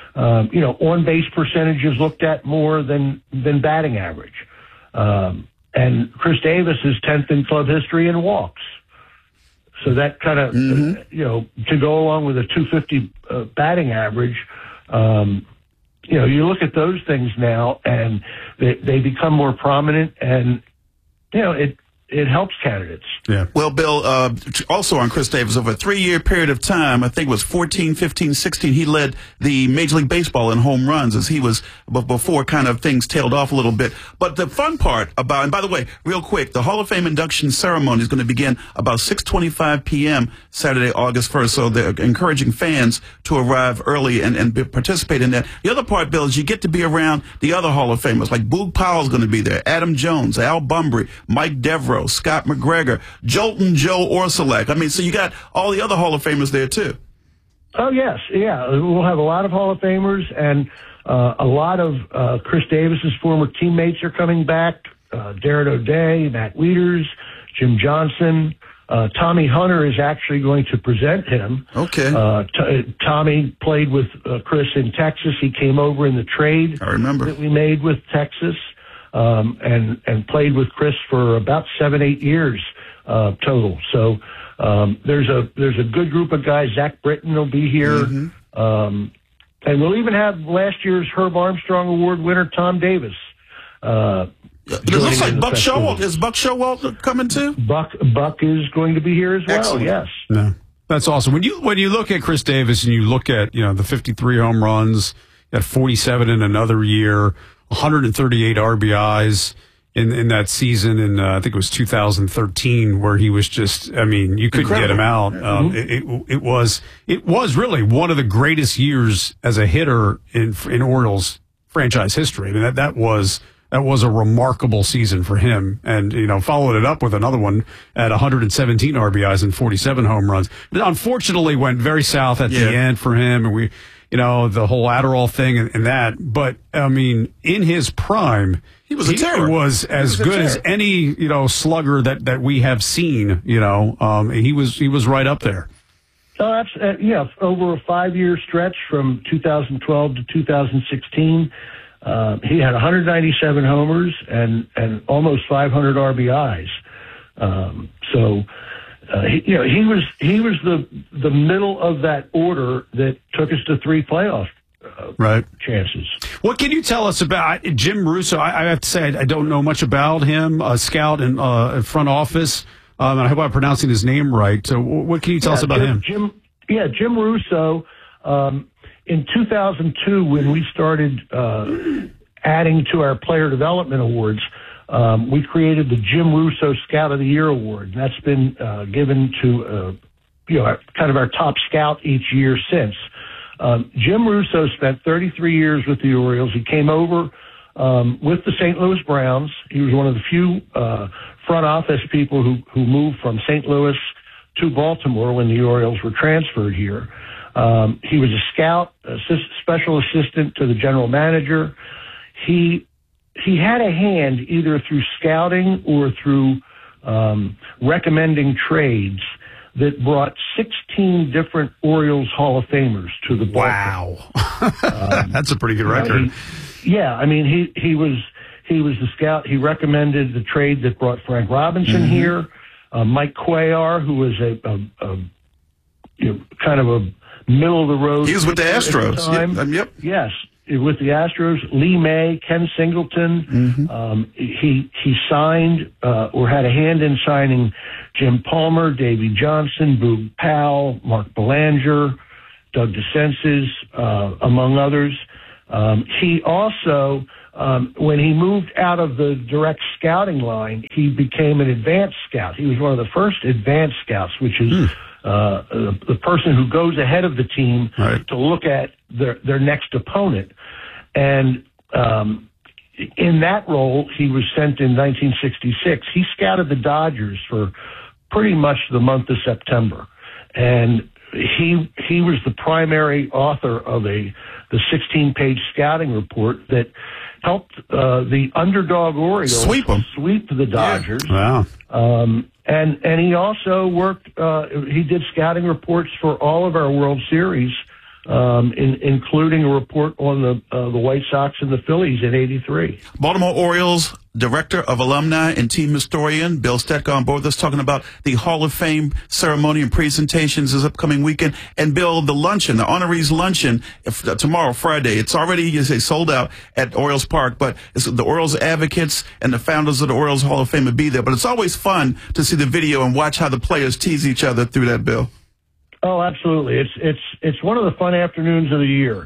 [SPEAKER 5] On base percentage is looked at more than batting average. And Chris Davis is 10th in club history in walks. So that kind of, to go along with a 250 batting average, you look at those things now and they become more prominent, and, it helps candidates.
[SPEAKER 13] Yeah. Well, Bill, also on Chris Davis, over a 3-year period of time, I think it was 14, 15, 16, he led the Major League Baseball in home runs as he was before kind of things tailed off a little bit. But the fun part about, and by the way, real quick, the Hall of Fame induction ceremony is going to begin about 6:25 p.m. Saturday, August 1st. So they're encouraging fans to arrive early and participate in that. The other part, Bill, is you get to be around the other Hall of Famers, like Boog Powell's going to be there, Adam Jones, Al Bunbury, Mike Devereaux, Scott McGregor, Jolton Joe Orsulak. I mean, so you got all the other Hall of Famers there, too.
[SPEAKER 5] Oh, yes. Yeah. We'll have a lot of Hall of Famers, and a lot of Chris Davis's former teammates are coming back. Darren O'Day, Matt Wieters, Jim Johnson. Tommy Hunter is actually going to present him.
[SPEAKER 13] Okay.
[SPEAKER 5] Tommy played with Chris in Texas. He came over in the trade that we made with Texas. And played with Chris for about 7-8 years total. So there's a good group of guys. Zach Britton will be here, and we'll even have last year's Herb Armstrong Award winner Tom Davis.
[SPEAKER 13] It looks like Buck Showalter. Is Buck Showalter coming too?
[SPEAKER 5] Buck is going to be here as well.
[SPEAKER 13] Excellent.
[SPEAKER 5] Yes.
[SPEAKER 14] No, that's awesome. When you look at Chris Davis and you look at the 53 home runs, got 47 in another year. 138 RBIs in that season, in I think it was 2013, where he was just, you couldn't get him out. It was really one of the greatest years as a hitter in Orioles franchise history. I mean, that was a remarkable season for him, and followed it up with another one at 117 RBIs and 47 home runs. It unfortunately went very south at the end for him, and the whole Adderall thing and that. But, in his prime, he was as good as any, slugger that we have seen, he was right up there.
[SPEAKER 5] Oh, that's, over a 5-year stretch from 2012 to 2016, he had 197 homers and almost 500 RBIs. He was the middle of that order that took us to 3 playoff chances.
[SPEAKER 14] What can you tell us about Jim Russo? I have to say I don't know much about him. A scout in front office. And I hope I'm pronouncing his name right. So what can you tell us about him?
[SPEAKER 5] Jim Russo. In 2002, when we started adding to our player development awards, we created the Jim Russo Scout of the Year Award. That's been given to kind of our top scout each year since. Jim Russo spent 33 years with the Orioles. He came over with the St. Louis Browns. He was one of the few front office people who moved from St. Louis to Baltimore when the Orioles were transferred here. He was a scout, special assistant to the general manager. He had a hand either through scouting or through recommending trades that brought 16 different Orioles Hall of Famers to the ballpark.
[SPEAKER 14] Wow. That's a pretty good record.
[SPEAKER 5] He was the scout. He recommended the trade that brought Frank Robinson here. Mike Cuellar, who was a kind of a middle of the road.
[SPEAKER 13] He was with the Astros.
[SPEAKER 5] Yep. Yes, with the Astros. Lee May, Ken Singleton. He signed or had a hand in signing Jim Palmer, Davey Johnson, Boog Powell, Mark Belanger, Doug DeCences, among others. He also, when he moved out of the direct scouting line, he became an advanced scout. He was one of the first advanced scouts, which is the person who goes ahead of the team to look at their next opponent. And in that role, he was sent in 1966. He scouted the Dodgers for pretty much the month of September. And he was the primary author of the 16-page scouting report that helped the underdog Orioles sweep the Dodgers.
[SPEAKER 14] Yeah. Wow.
[SPEAKER 5] And he also worked. He did scouting reports for all of our World Series, including a report on the White Sox and the Phillies in '83.
[SPEAKER 13] Baltimore Orioles Director of Alumni and Team Historian Bill Stetka on board with us, talking about the Hall of Fame ceremony and presentations this upcoming weekend. And Bill, the luncheon, the honorees luncheon, tomorrow, Friday, it's already, you say, sold out at Orioles Park, but it's the Orioles advocates and the founders of the Orioles Hall of Fame will be there. But it's always fun to see the video and watch how the players tease each other through that, Bill.
[SPEAKER 5] Oh, absolutely. It's one of the fun afternoons of the year.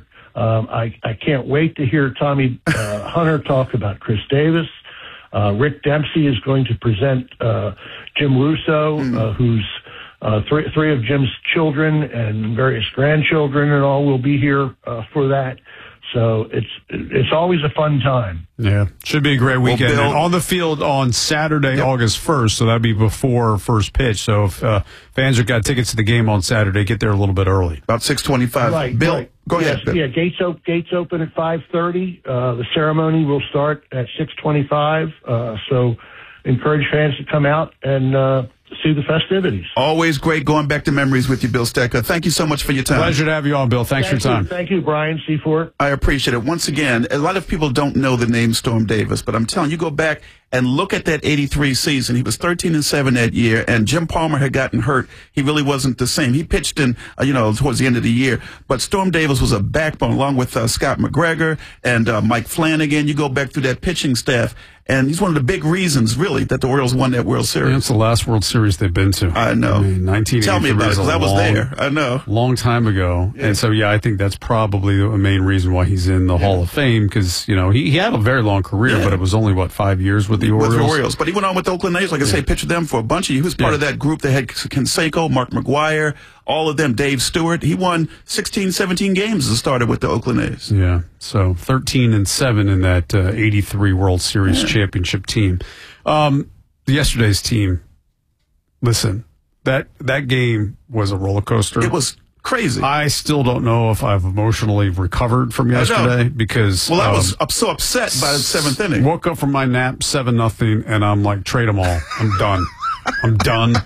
[SPEAKER 5] I can't wait to hear Tommy Hunter talk about Chris Davis. Rick Dempsey is going to present Jim Russo, who's three of Jim's children and various grandchildren and all will be here for that. So it's always a fun time.
[SPEAKER 14] Yeah, should be a great weekend. Well, Bill, on the field on Saturday, August 1st, so that'll be before first pitch. So if fans have got tickets to the game on Saturday, get there a little bit early.
[SPEAKER 13] About 6:25.
[SPEAKER 5] Right,
[SPEAKER 13] Bill,
[SPEAKER 5] right.
[SPEAKER 13] Go ahead. Bill.
[SPEAKER 5] Yeah, gates open at 5:30. The ceremony will start at 6:25. So encourage fans to come out and see the festivities.
[SPEAKER 13] Always great going back to memories with you, Bill Stetka. Thank you so much for your time.
[SPEAKER 14] Pleasure to have you on, Bill. Thanks for your time.
[SPEAKER 5] Thank you, Brian Seafort.
[SPEAKER 13] I appreciate it. Once again, a lot of people don't know the name Storm Davis, but I'm telling you, go back and look at that 83 season. He was 13-7 that year, and Jim Palmer had gotten hurt. He really wasn't the same. He pitched in, towards the end of the year, but Storm Davis was a backbone along with Scott McGregor and Mike Flanagan. You go back through that pitching staff, and he's one of the big reasons, really, that the Orioles won that World Series.
[SPEAKER 14] Yeah, it's the last World Series they've been to.
[SPEAKER 13] I know.
[SPEAKER 14] 1983.
[SPEAKER 13] Tell me about it, because I was there. I know.
[SPEAKER 14] Long time ago. Yeah. And so, I think that's probably the main reason why he's in the Hall of Fame, because, he had a very long career, but it was only, 5 years with the Orioles?
[SPEAKER 13] With the Orioles. But he went on with the Oakland A's, like I say, pitched them for a bunch of years. He was part of that group that had Canseco, Mark McGwire, all of them, Dave Stewart. He won 16, 17 games as a starter with the Oakland A's.
[SPEAKER 14] Yeah, so 13-7 in that 83 World Series championship team. Yesterday's team, listen, that game was a roller coaster.
[SPEAKER 13] It was crazy.
[SPEAKER 14] I still don't know if I've emotionally recovered from yesterday because...
[SPEAKER 13] Well, I was so upset by the seventh inning.
[SPEAKER 14] Woke up from my nap, 7-0, and I'm like, trade them all. I'm done. I'm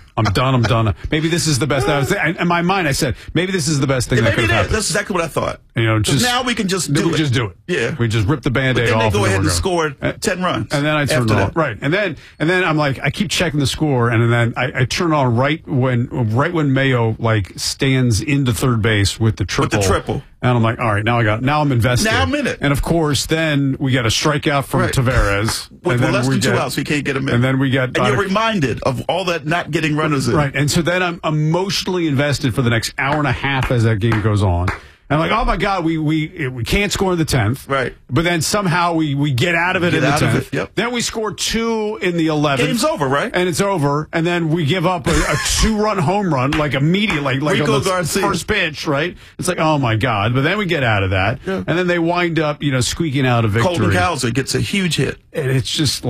[SPEAKER 14] done. Maybe this is the best. In my mind, I said, maybe this is the best thing that could happen.
[SPEAKER 13] That's exactly what I thought.
[SPEAKER 14] Just
[SPEAKER 13] now we can just do it.
[SPEAKER 14] Just do it.
[SPEAKER 13] Yeah.
[SPEAKER 14] We just rip the Band-Aid off.
[SPEAKER 13] Then they go ahead and score 10 runs.
[SPEAKER 14] And then I turn it on. Right. And then I'm like, I keep checking the score, and then I turn on right when Mayo stands into third base with the triple. And I'm like, all right, now I'm invested.
[SPEAKER 13] Now I'm in it.
[SPEAKER 14] And of course, then we got a strikeout from Tavares.
[SPEAKER 13] With less than 2 outs, we can't get him in.
[SPEAKER 14] And then we got.
[SPEAKER 13] And you're reminded of all that not getting runners in.
[SPEAKER 14] Right. And so then I'm emotionally invested for the next hour and a half as that game goes on. And I'm like, oh my God, we can't score in the 10th.
[SPEAKER 13] Right.
[SPEAKER 14] But then somehow we get out of it in the 10th.
[SPEAKER 13] Yep.
[SPEAKER 14] Then we score 2 in the 11th.
[SPEAKER 13] Game's over, right?
[SPEAKER 14] And it's over. And then we give up a 2-run home run, immediately, like
[SPEAKER 13] Rico
[SPEAKER 14] on the
[SPEAKER 13] Garcia.
[SPEAKER 14] first pitch, right? It's like, oh my God. But then we get out of that. Yeah. And then they wind up, squeaking out a victory.
[SPEAKER 13] Colton Cowser gets a huge hit.
[SPEAKER 14] And it's just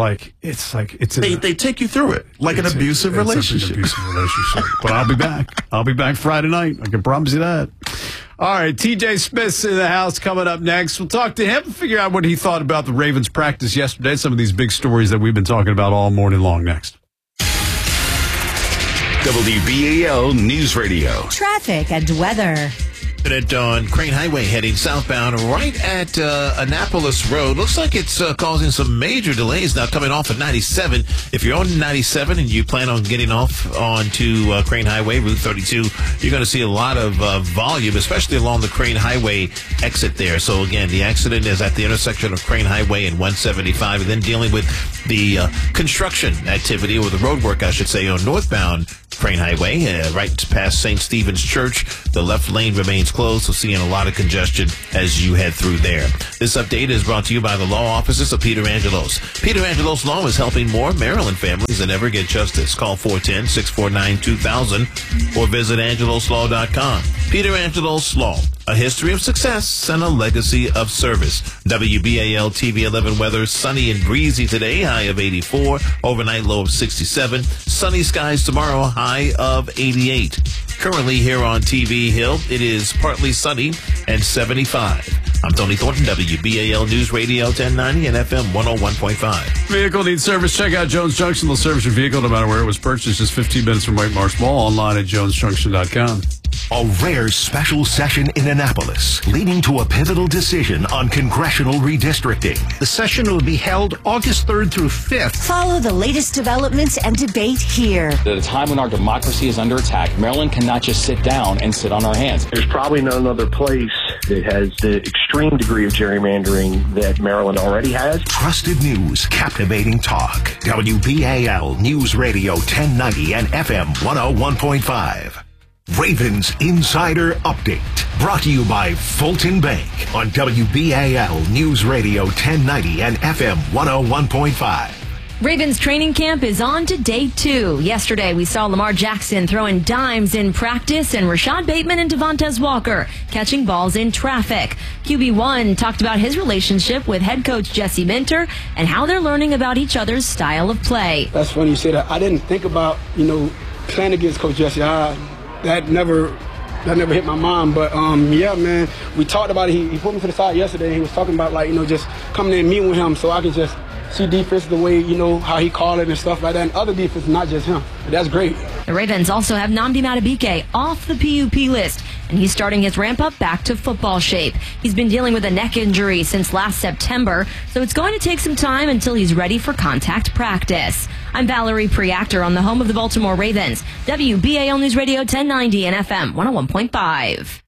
[SPEAKER 13] they take you through it like an abusive relationship.
[SPEAKER 14] But I'll be back. I'll be back Friday night. I can promise you that. All right, TJ Smith's in the house coming up next. We'll talk to him and figure out what he thought about the Ravens practice yesterday, some of these big stories that we've been talking about all morning long next.
[SPEAKER 3] WBAL News Radio.
[SPEAKER 9] Traffic and weather.
[SPEAKER 10] On Crane Highway heading southbound right at Annapolis Road. Looks like it's causing some major delays now coming off at 97. If you're on 97 and you plan on getting off onto Crane Highway, Route 32, you're going to see a lot of volume, especially along the Crane Highway exit there. So again, the accident is at the intersection of Crane Highway and 175, and then dealing with the construction activity, or the road work, I should say, on northbound Crane Highway, right past St. Stephen's Church. The left lane remains closed, so seeing a lot of congestion as you head through there. This update is brought to you by the law offices of Peter Angelos. Peter Angelos Law is helping more Maryland families than ever get justice. Call 410-649-2000 or visit angeloslaw.com. Peter Angelos Law, a history of success and a legacy of service. WBAL TV 11 weather, sunny and breezy today, high of 84, overnight low of 67, sunny skies tomorrow, high of 88. Currently here on TV Hill, it is partly sunny and 75. I'm Tony Thornton, WBAL News Radio 1090 and FM 101.5.
[SPEAKER 14] Vehicle needs service. Check out Jones Junction. They'll service your vehicle no matter where it was purchased. Just 15 minutes from White Marsh Mall. Online at jonesjunction.com.
[SPEAKER 1] A rare special session in Annapolis, leading to a pivotal decision on congressional redistricting.
[SPEAKER 6] The session will be held August 3rd through 5th.
[SPEAKER 9] Follow the latest developments and debate here.
[SPEAKER 23] At a time when our democracy is under attack, Maryland cannot just sit down and sit on our hands.
[SPEAKER 5] There's probably no other place that has the extreme degree of gerrymandering that Maryland already has.
[SPEAKER 1] Trusted news, captivating talk. WBAL News Radio 1090 and FM 101.5. Ravens Insider Update, brought to you by Fulton Bank on WBAL News Radio 1090 and FM 101.5.
[SPEAKER 24] Ravens training camp is on to day 2. Yesterday, we saw Lamar Jackson throwing dimes in practice and Rashad Bateman and Devontae Walker catching balls in traffic. QB1 talked about his relationship with head coach Jesse Minter and how they're learning about each other's style of play.
[SPEAKER 25] That's funny you say that. I didn't think about, playing against Coach Jesse. That never hit my mind, but yeah, man, we talked about it. He put me to the side yesterday, and he was talking about just coming in and meeting with him so I could just see defense the way, how he called it and stuff like that, and other defense, not just him. But that's great.
[SPEAKER 24] The Ravens also have Nnamdi Madubuike off the PUP list, and he's starting his ramp up back to football shape. He's been dealing with a neck injury since last September, so it's going to take some time until he's ready for contact practice. I'm Valerie Preactor on the home of the Baltimore Ravens, WBAL News Radio 1090 and FM 101.5.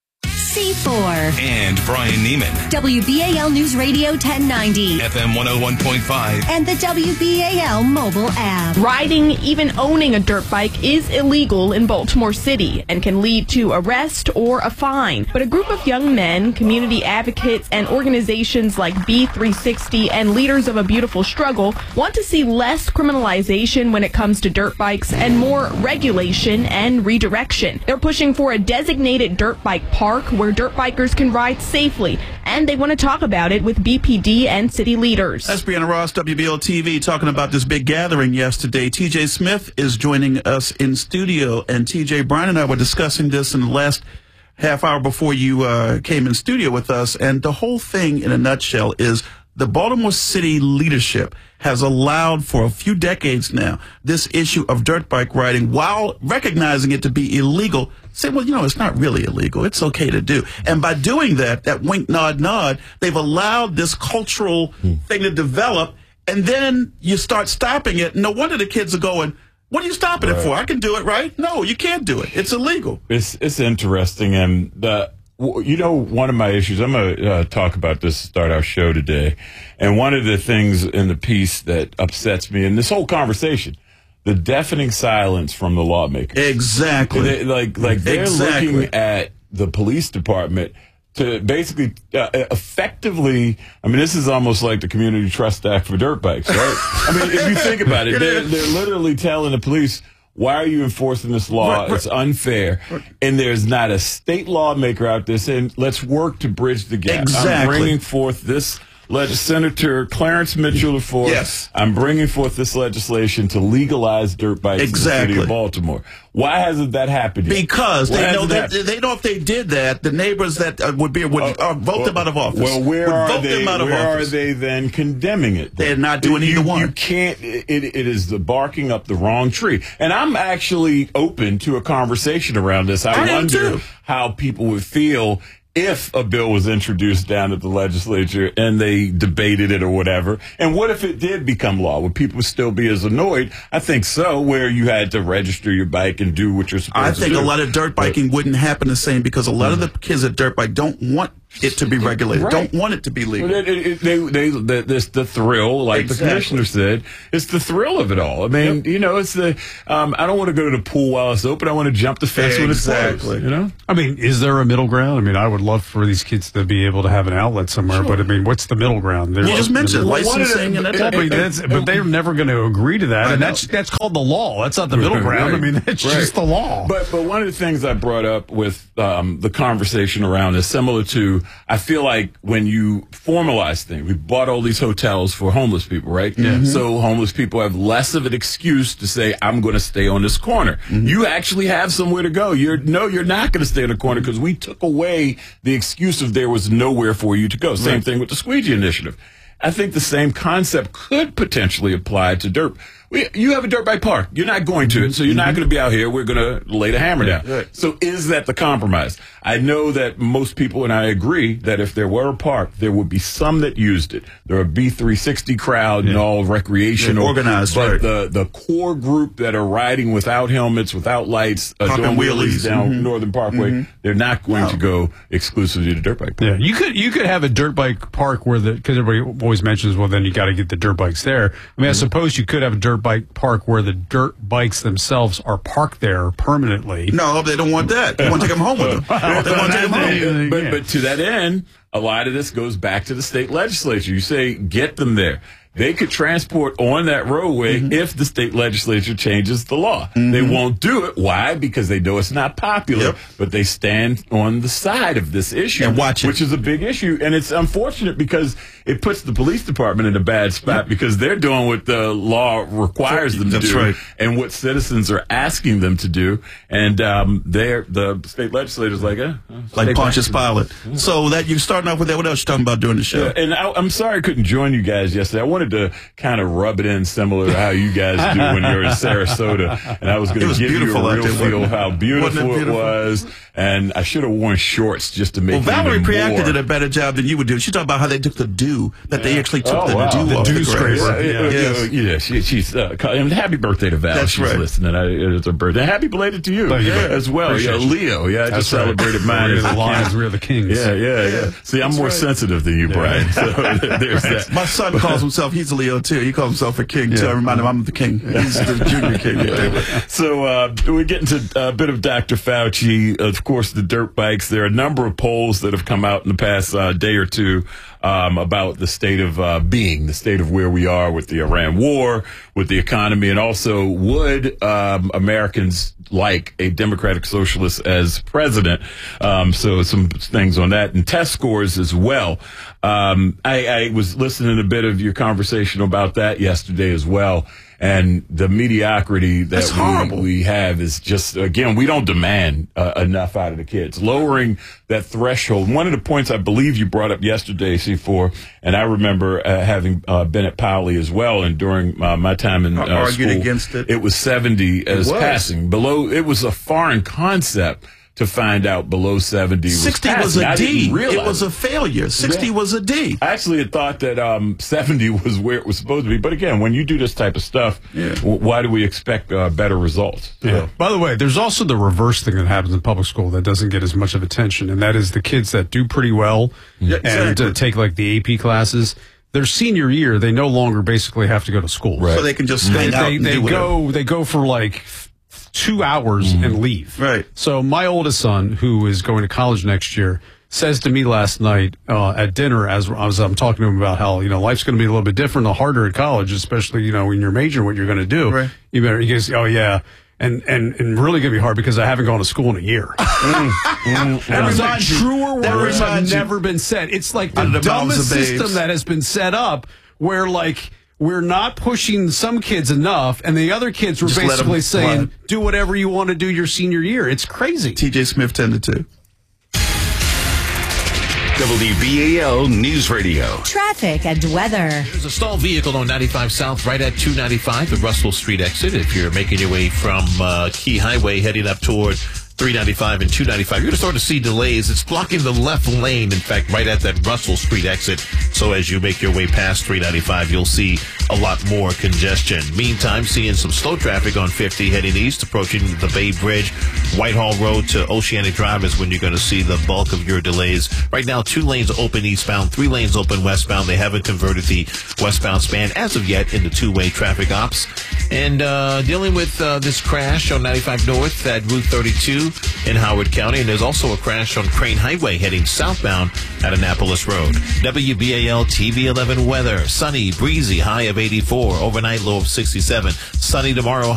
[SPEAKER 9] C4
[SPEAKER 3] and Brian Neiman.
[SPEAKER 9] WBAL News Radio 1090.
[SPEAKER 3] FM 101.5.
[SPEAKER 9] And the WBAL mobile app.
[SPEAKER 12] Riding, even owning a dirt bike, is illegal in Baltimore City and can lead to arrest or a fine. But a group of young men, community advocates, and organizations like B360 and Leaders of a Beautiful Struggle want to see less criminalization when it comes to dirt bikes and more regulation and redirection. They're pushing for a designated dirt bike park where dirt bikers can ride safely, and they want to talk about it with BPD and city leaders.
[SPEAKER 13] That's Brianna Ross, WBL TV, talking about this big gathering yesterday. TJ Smith is joining us in studio, and TJ, Brian and I were discussing this in the last half hour before you came in studio with us, and the whole thing in a nutshell is the Baltimore City leadership has allowed for a few decades now this issue of dirt bike riding while recognizing it to be illegal. Say, well, it's not really illegal. It's okay to do. And by doing that wink, nod, they've allowed this cultural thing to develop. And then you start stopping it. No wonder the kids are going, what are you stopping it for? I can do it, right? No, you can't do it. It's illegal.
[SPEAKER 26] It's interesting. And one of my issues, I'm going to talk about this to start our show today. And one of the things in the piece that upsets me in this whole conversation, the deafening silence from the lawmakers.
[SPEAKER 13] Exactly.
[SPEAKER 26] They're looking at the police department to basically effectively, this is almost like the Community Trust Act for dirt bikes, right? If you think about it, they're literally telling the police, why are you enforcing this law? It's unfair. And there's not a state lawmaker out there saying, let's work to bridge the gap.
[SPEAKER 13] Exactly.
[SPEAKER 26] I'm bringing forth this Senator Clarence Mitchell IV.
[SPEAKER 13] Yes.
[SPEAKER 26] I'm bringing forth this legislation to legalize dirt bikes in the city of Baltimore. Why hasn't that happened yet?
[SPEAKER 13] Because they know if they did that, the neighbors that would vote them out of office.
[SPEAKER 26] Well, where are they then condemning it?
[SPEAKER 13] They're not doing either one.
[SPEAKER 26] You can't. It is the barking up the wrong tree. And I'm actually open to a conversation around this. I wonder how people would feel if a bill was introduced down at the legislature and they debated it or whatever. And what if it did become law? Would people still be as annoyed? I think so, where you had to register your bike and do what you're supposed to do.
[SPEAKER 13] I think a lot of dirt biking wouldn't happen the same because a lot of the kids at dirt bike don't want it to be regulated, don't want it to be legal.
[SPEAKER 26] This the thrill, like the commissioner said, it's the thrill of it all. I mean, you know, it's the I don't want to go to the pool while it's open. I want to jump the fence when it's closed. You know,
[SPEAKER 14] I mean, is there a middle ground? I mean, I would love for these kids to be able to have an outlet somewhere, but I mean, what's the middle ground?
[SPEAKER 13] You just mentioned licensing,
[SPEAKER 14] but they're never going to agree to that, and that's called the law. That's not the middle ground. I mean, that's just the law.
[SPEAKER 26] But one of the things I brought up with the conversation around is similar to, I feel like when you formalize things, we bought all these hotels for homeless people, right?
[SPEAKER 13] Mm-hmm.
[SPEAKER 26] So homeless people have less of an excuse to say, I'm going to stay on this corner. Mm-hmm. You actually have somewhere to go. You're not going to stay in the corner because we took away the excuse of there was nowhere for you to go. Same thing with the Squeegee Initiative. I think the same concept could potentially apply to dirt. You have a dirt bike park. You're not going to it, so you're not going to be out here. We're going to lay the hammer down. Right. So is that the compromise? I know that most people, and I agree, that if there were a park, there would be some that used it. There are B360 crowd and all recreational.
[SPEAKER 13] Organized,
[SPEAKER 26] but the core group that are riding without helmets, without lights, doing wheelies down Northern Parkway, they're not going to go exclusively to dirt bike park.
[SPEAKER 14] Yeah, you could have a dirt bike park where because everybody always mentions, well, then you got to get the dirt bikes there. I mean, I suppose you could have a dirt bike park where the dirt bikes themselves are parked there permanently.
[SPEAKER 13] No, they don't want that. They want to take them home with them. They want to take them home.
[SPEAKER 26] But to that end, a lot of this goes back to the state legislature. You say, get them there. They could transport on that roadway if the state legislature changes the law. They won't do it. Why? Because they know it's not popular, but they stand on the side of this issue,
[SPEAKER 13] and watch it,
[SPEAKER 26] which is a big issue. And it's unfortunate because it puts the police department in a bad spot because they're doing what the law requires them to do and what citizens are asking them to do. And the state legislator's like,
[SPEAKER 13] like Pontius Pilate. So that you're starting off with that. What else you talking about during the show?
[SPEAKER 26] Yeah, and I'm sorry I couldn't join you guys yesterday. I wanted to kind of rub it in similar to how you guys do when you're in Sarasota. And I was going to give you a real feel of how beautiful it was. And I should have worn shorts just to make it
[SPEAKER 13] Valerie
[SPEAKER 26] even
[SPEAKER 13] Priacta
[SPEAKER 26] more.
[SPEAKER 13] did a better job than you would do. She talked about how they took the dew, that they actually took the dew off
[SPEAKER 26] dew
[SPEAKER 13] the grass.
[SPEAKER 26] Yeah, she's and happy birthday to Val. She's listening. It's her birthday. Happy belated to you as well. Yeah, Leo. Yeah, I just celebrated mine.
[SPEAKER 14] We're the Lions, we're the Kings.
[SPEAKER 26] Yeah. See, I'm more sensitive than you, Brian. So there's that.
[SPEAKER 13] My son calls himself, he's a Leo too. He calls himself a king too. I remind him I'm the king. He's the junior king.
[SPEAKER 26] So we get into a bit of Dr. Fauci. Of course, the dirt bikes. There are a number of polls that have come out in the past day or two about the state of being, the state of where we are with the Iran war, with the economy, and also would Americans like a democratic socialist as president? So some things on that, and test scores as well. I was listening to a bit of your conversation about that yesterday as well. And the mediocrity that we have is just, again, we don't demand enough out of the kids. Lowering that threshold. One of the points I believe you brought up yesterday, C4, and I remember having been at Powley as well, and during my time in
[SPEAKER 13] argued
[SPEAKER 26] school,
[SPEAKER 13] against it.
[SPEAKER 26] It was 70 as passing. Below, it was a foreign concept to find out below 70 was
[SPEAKER 13] 60
[SPEAKER 26] passing.
[SPEAKER 13] was a D.
[SPEAKER 26] It
[SPEAKER 13] It was a failure. 60 was a D.
[SPEAKER 26] I actually had thought that 70 was where it was supposed to be. But again, when you do this type of stuff, why do we expect better results?
[SPEAKER 14] Yeah. By the way, there's also the reverse thing that happens in public school that doesn't get as much of attention, and that is the kids that do pretty well and take like the AP classes. Their senior year, they no longer basically have to go to school.
[SPEAKER 13] Right. So they can just hang out and do whatever.
[SPEAKER 14] They go for like 2 hours and leave.
[SPEAKER 13] Right.
[SPEAKER 14] So my oldest son, who is going to college next year, says to me last night at dinner, as I'm talking to him about how life's going to be a little bit different, the harder at college, especially in your major, what you're going to do.
[SPEAKER 13] Right.
[SPEAKER 14] He goes, oh yeah. and really going to be hard because I haven't gone to school in a year. Truer words have never been said. It's like the dumbest system that has been set up where, like, we're not pushing some kids enough, and the other kids were basically saying, do whatever you want to do your senior year. It's crazy.
[SPEAKER 13] TJ Smith 10-2.
[SPEAKER 3] WBAL News Radio.
[SPEAKER 9] Traffic and weather.
[SPEAKER 10] There's a stalled vehicle on 95 South right at 295, the Russell Street exit. If you're making your way from Key Highway heading up toward 395 and 295, you're going to start to see delays. It's blocking the left lane, in fact, right at that Russell Street exit. So as you make your way past 395, you'll see a lot more congestion. Meantime, seeing some slow traffic on 50 heading east, approaching the Bay Bridge. Whitehall Road to Oceanic Drive is when you're going to see the bulk of your delays. Right now, 2 lanes open eastbound, 3 lanes open westbound. They haven't converted the westbound span as of yet into two-way traffic ops. And dealing with this crash on 95 North at Route 32 in Howard County. And there's also a crash on Crane Highway heading southbound at Annapolis Road. WBAL TV 11 weather. Sunny, breezy, high of 84. Overnight low of 67. Sunny tomorrow.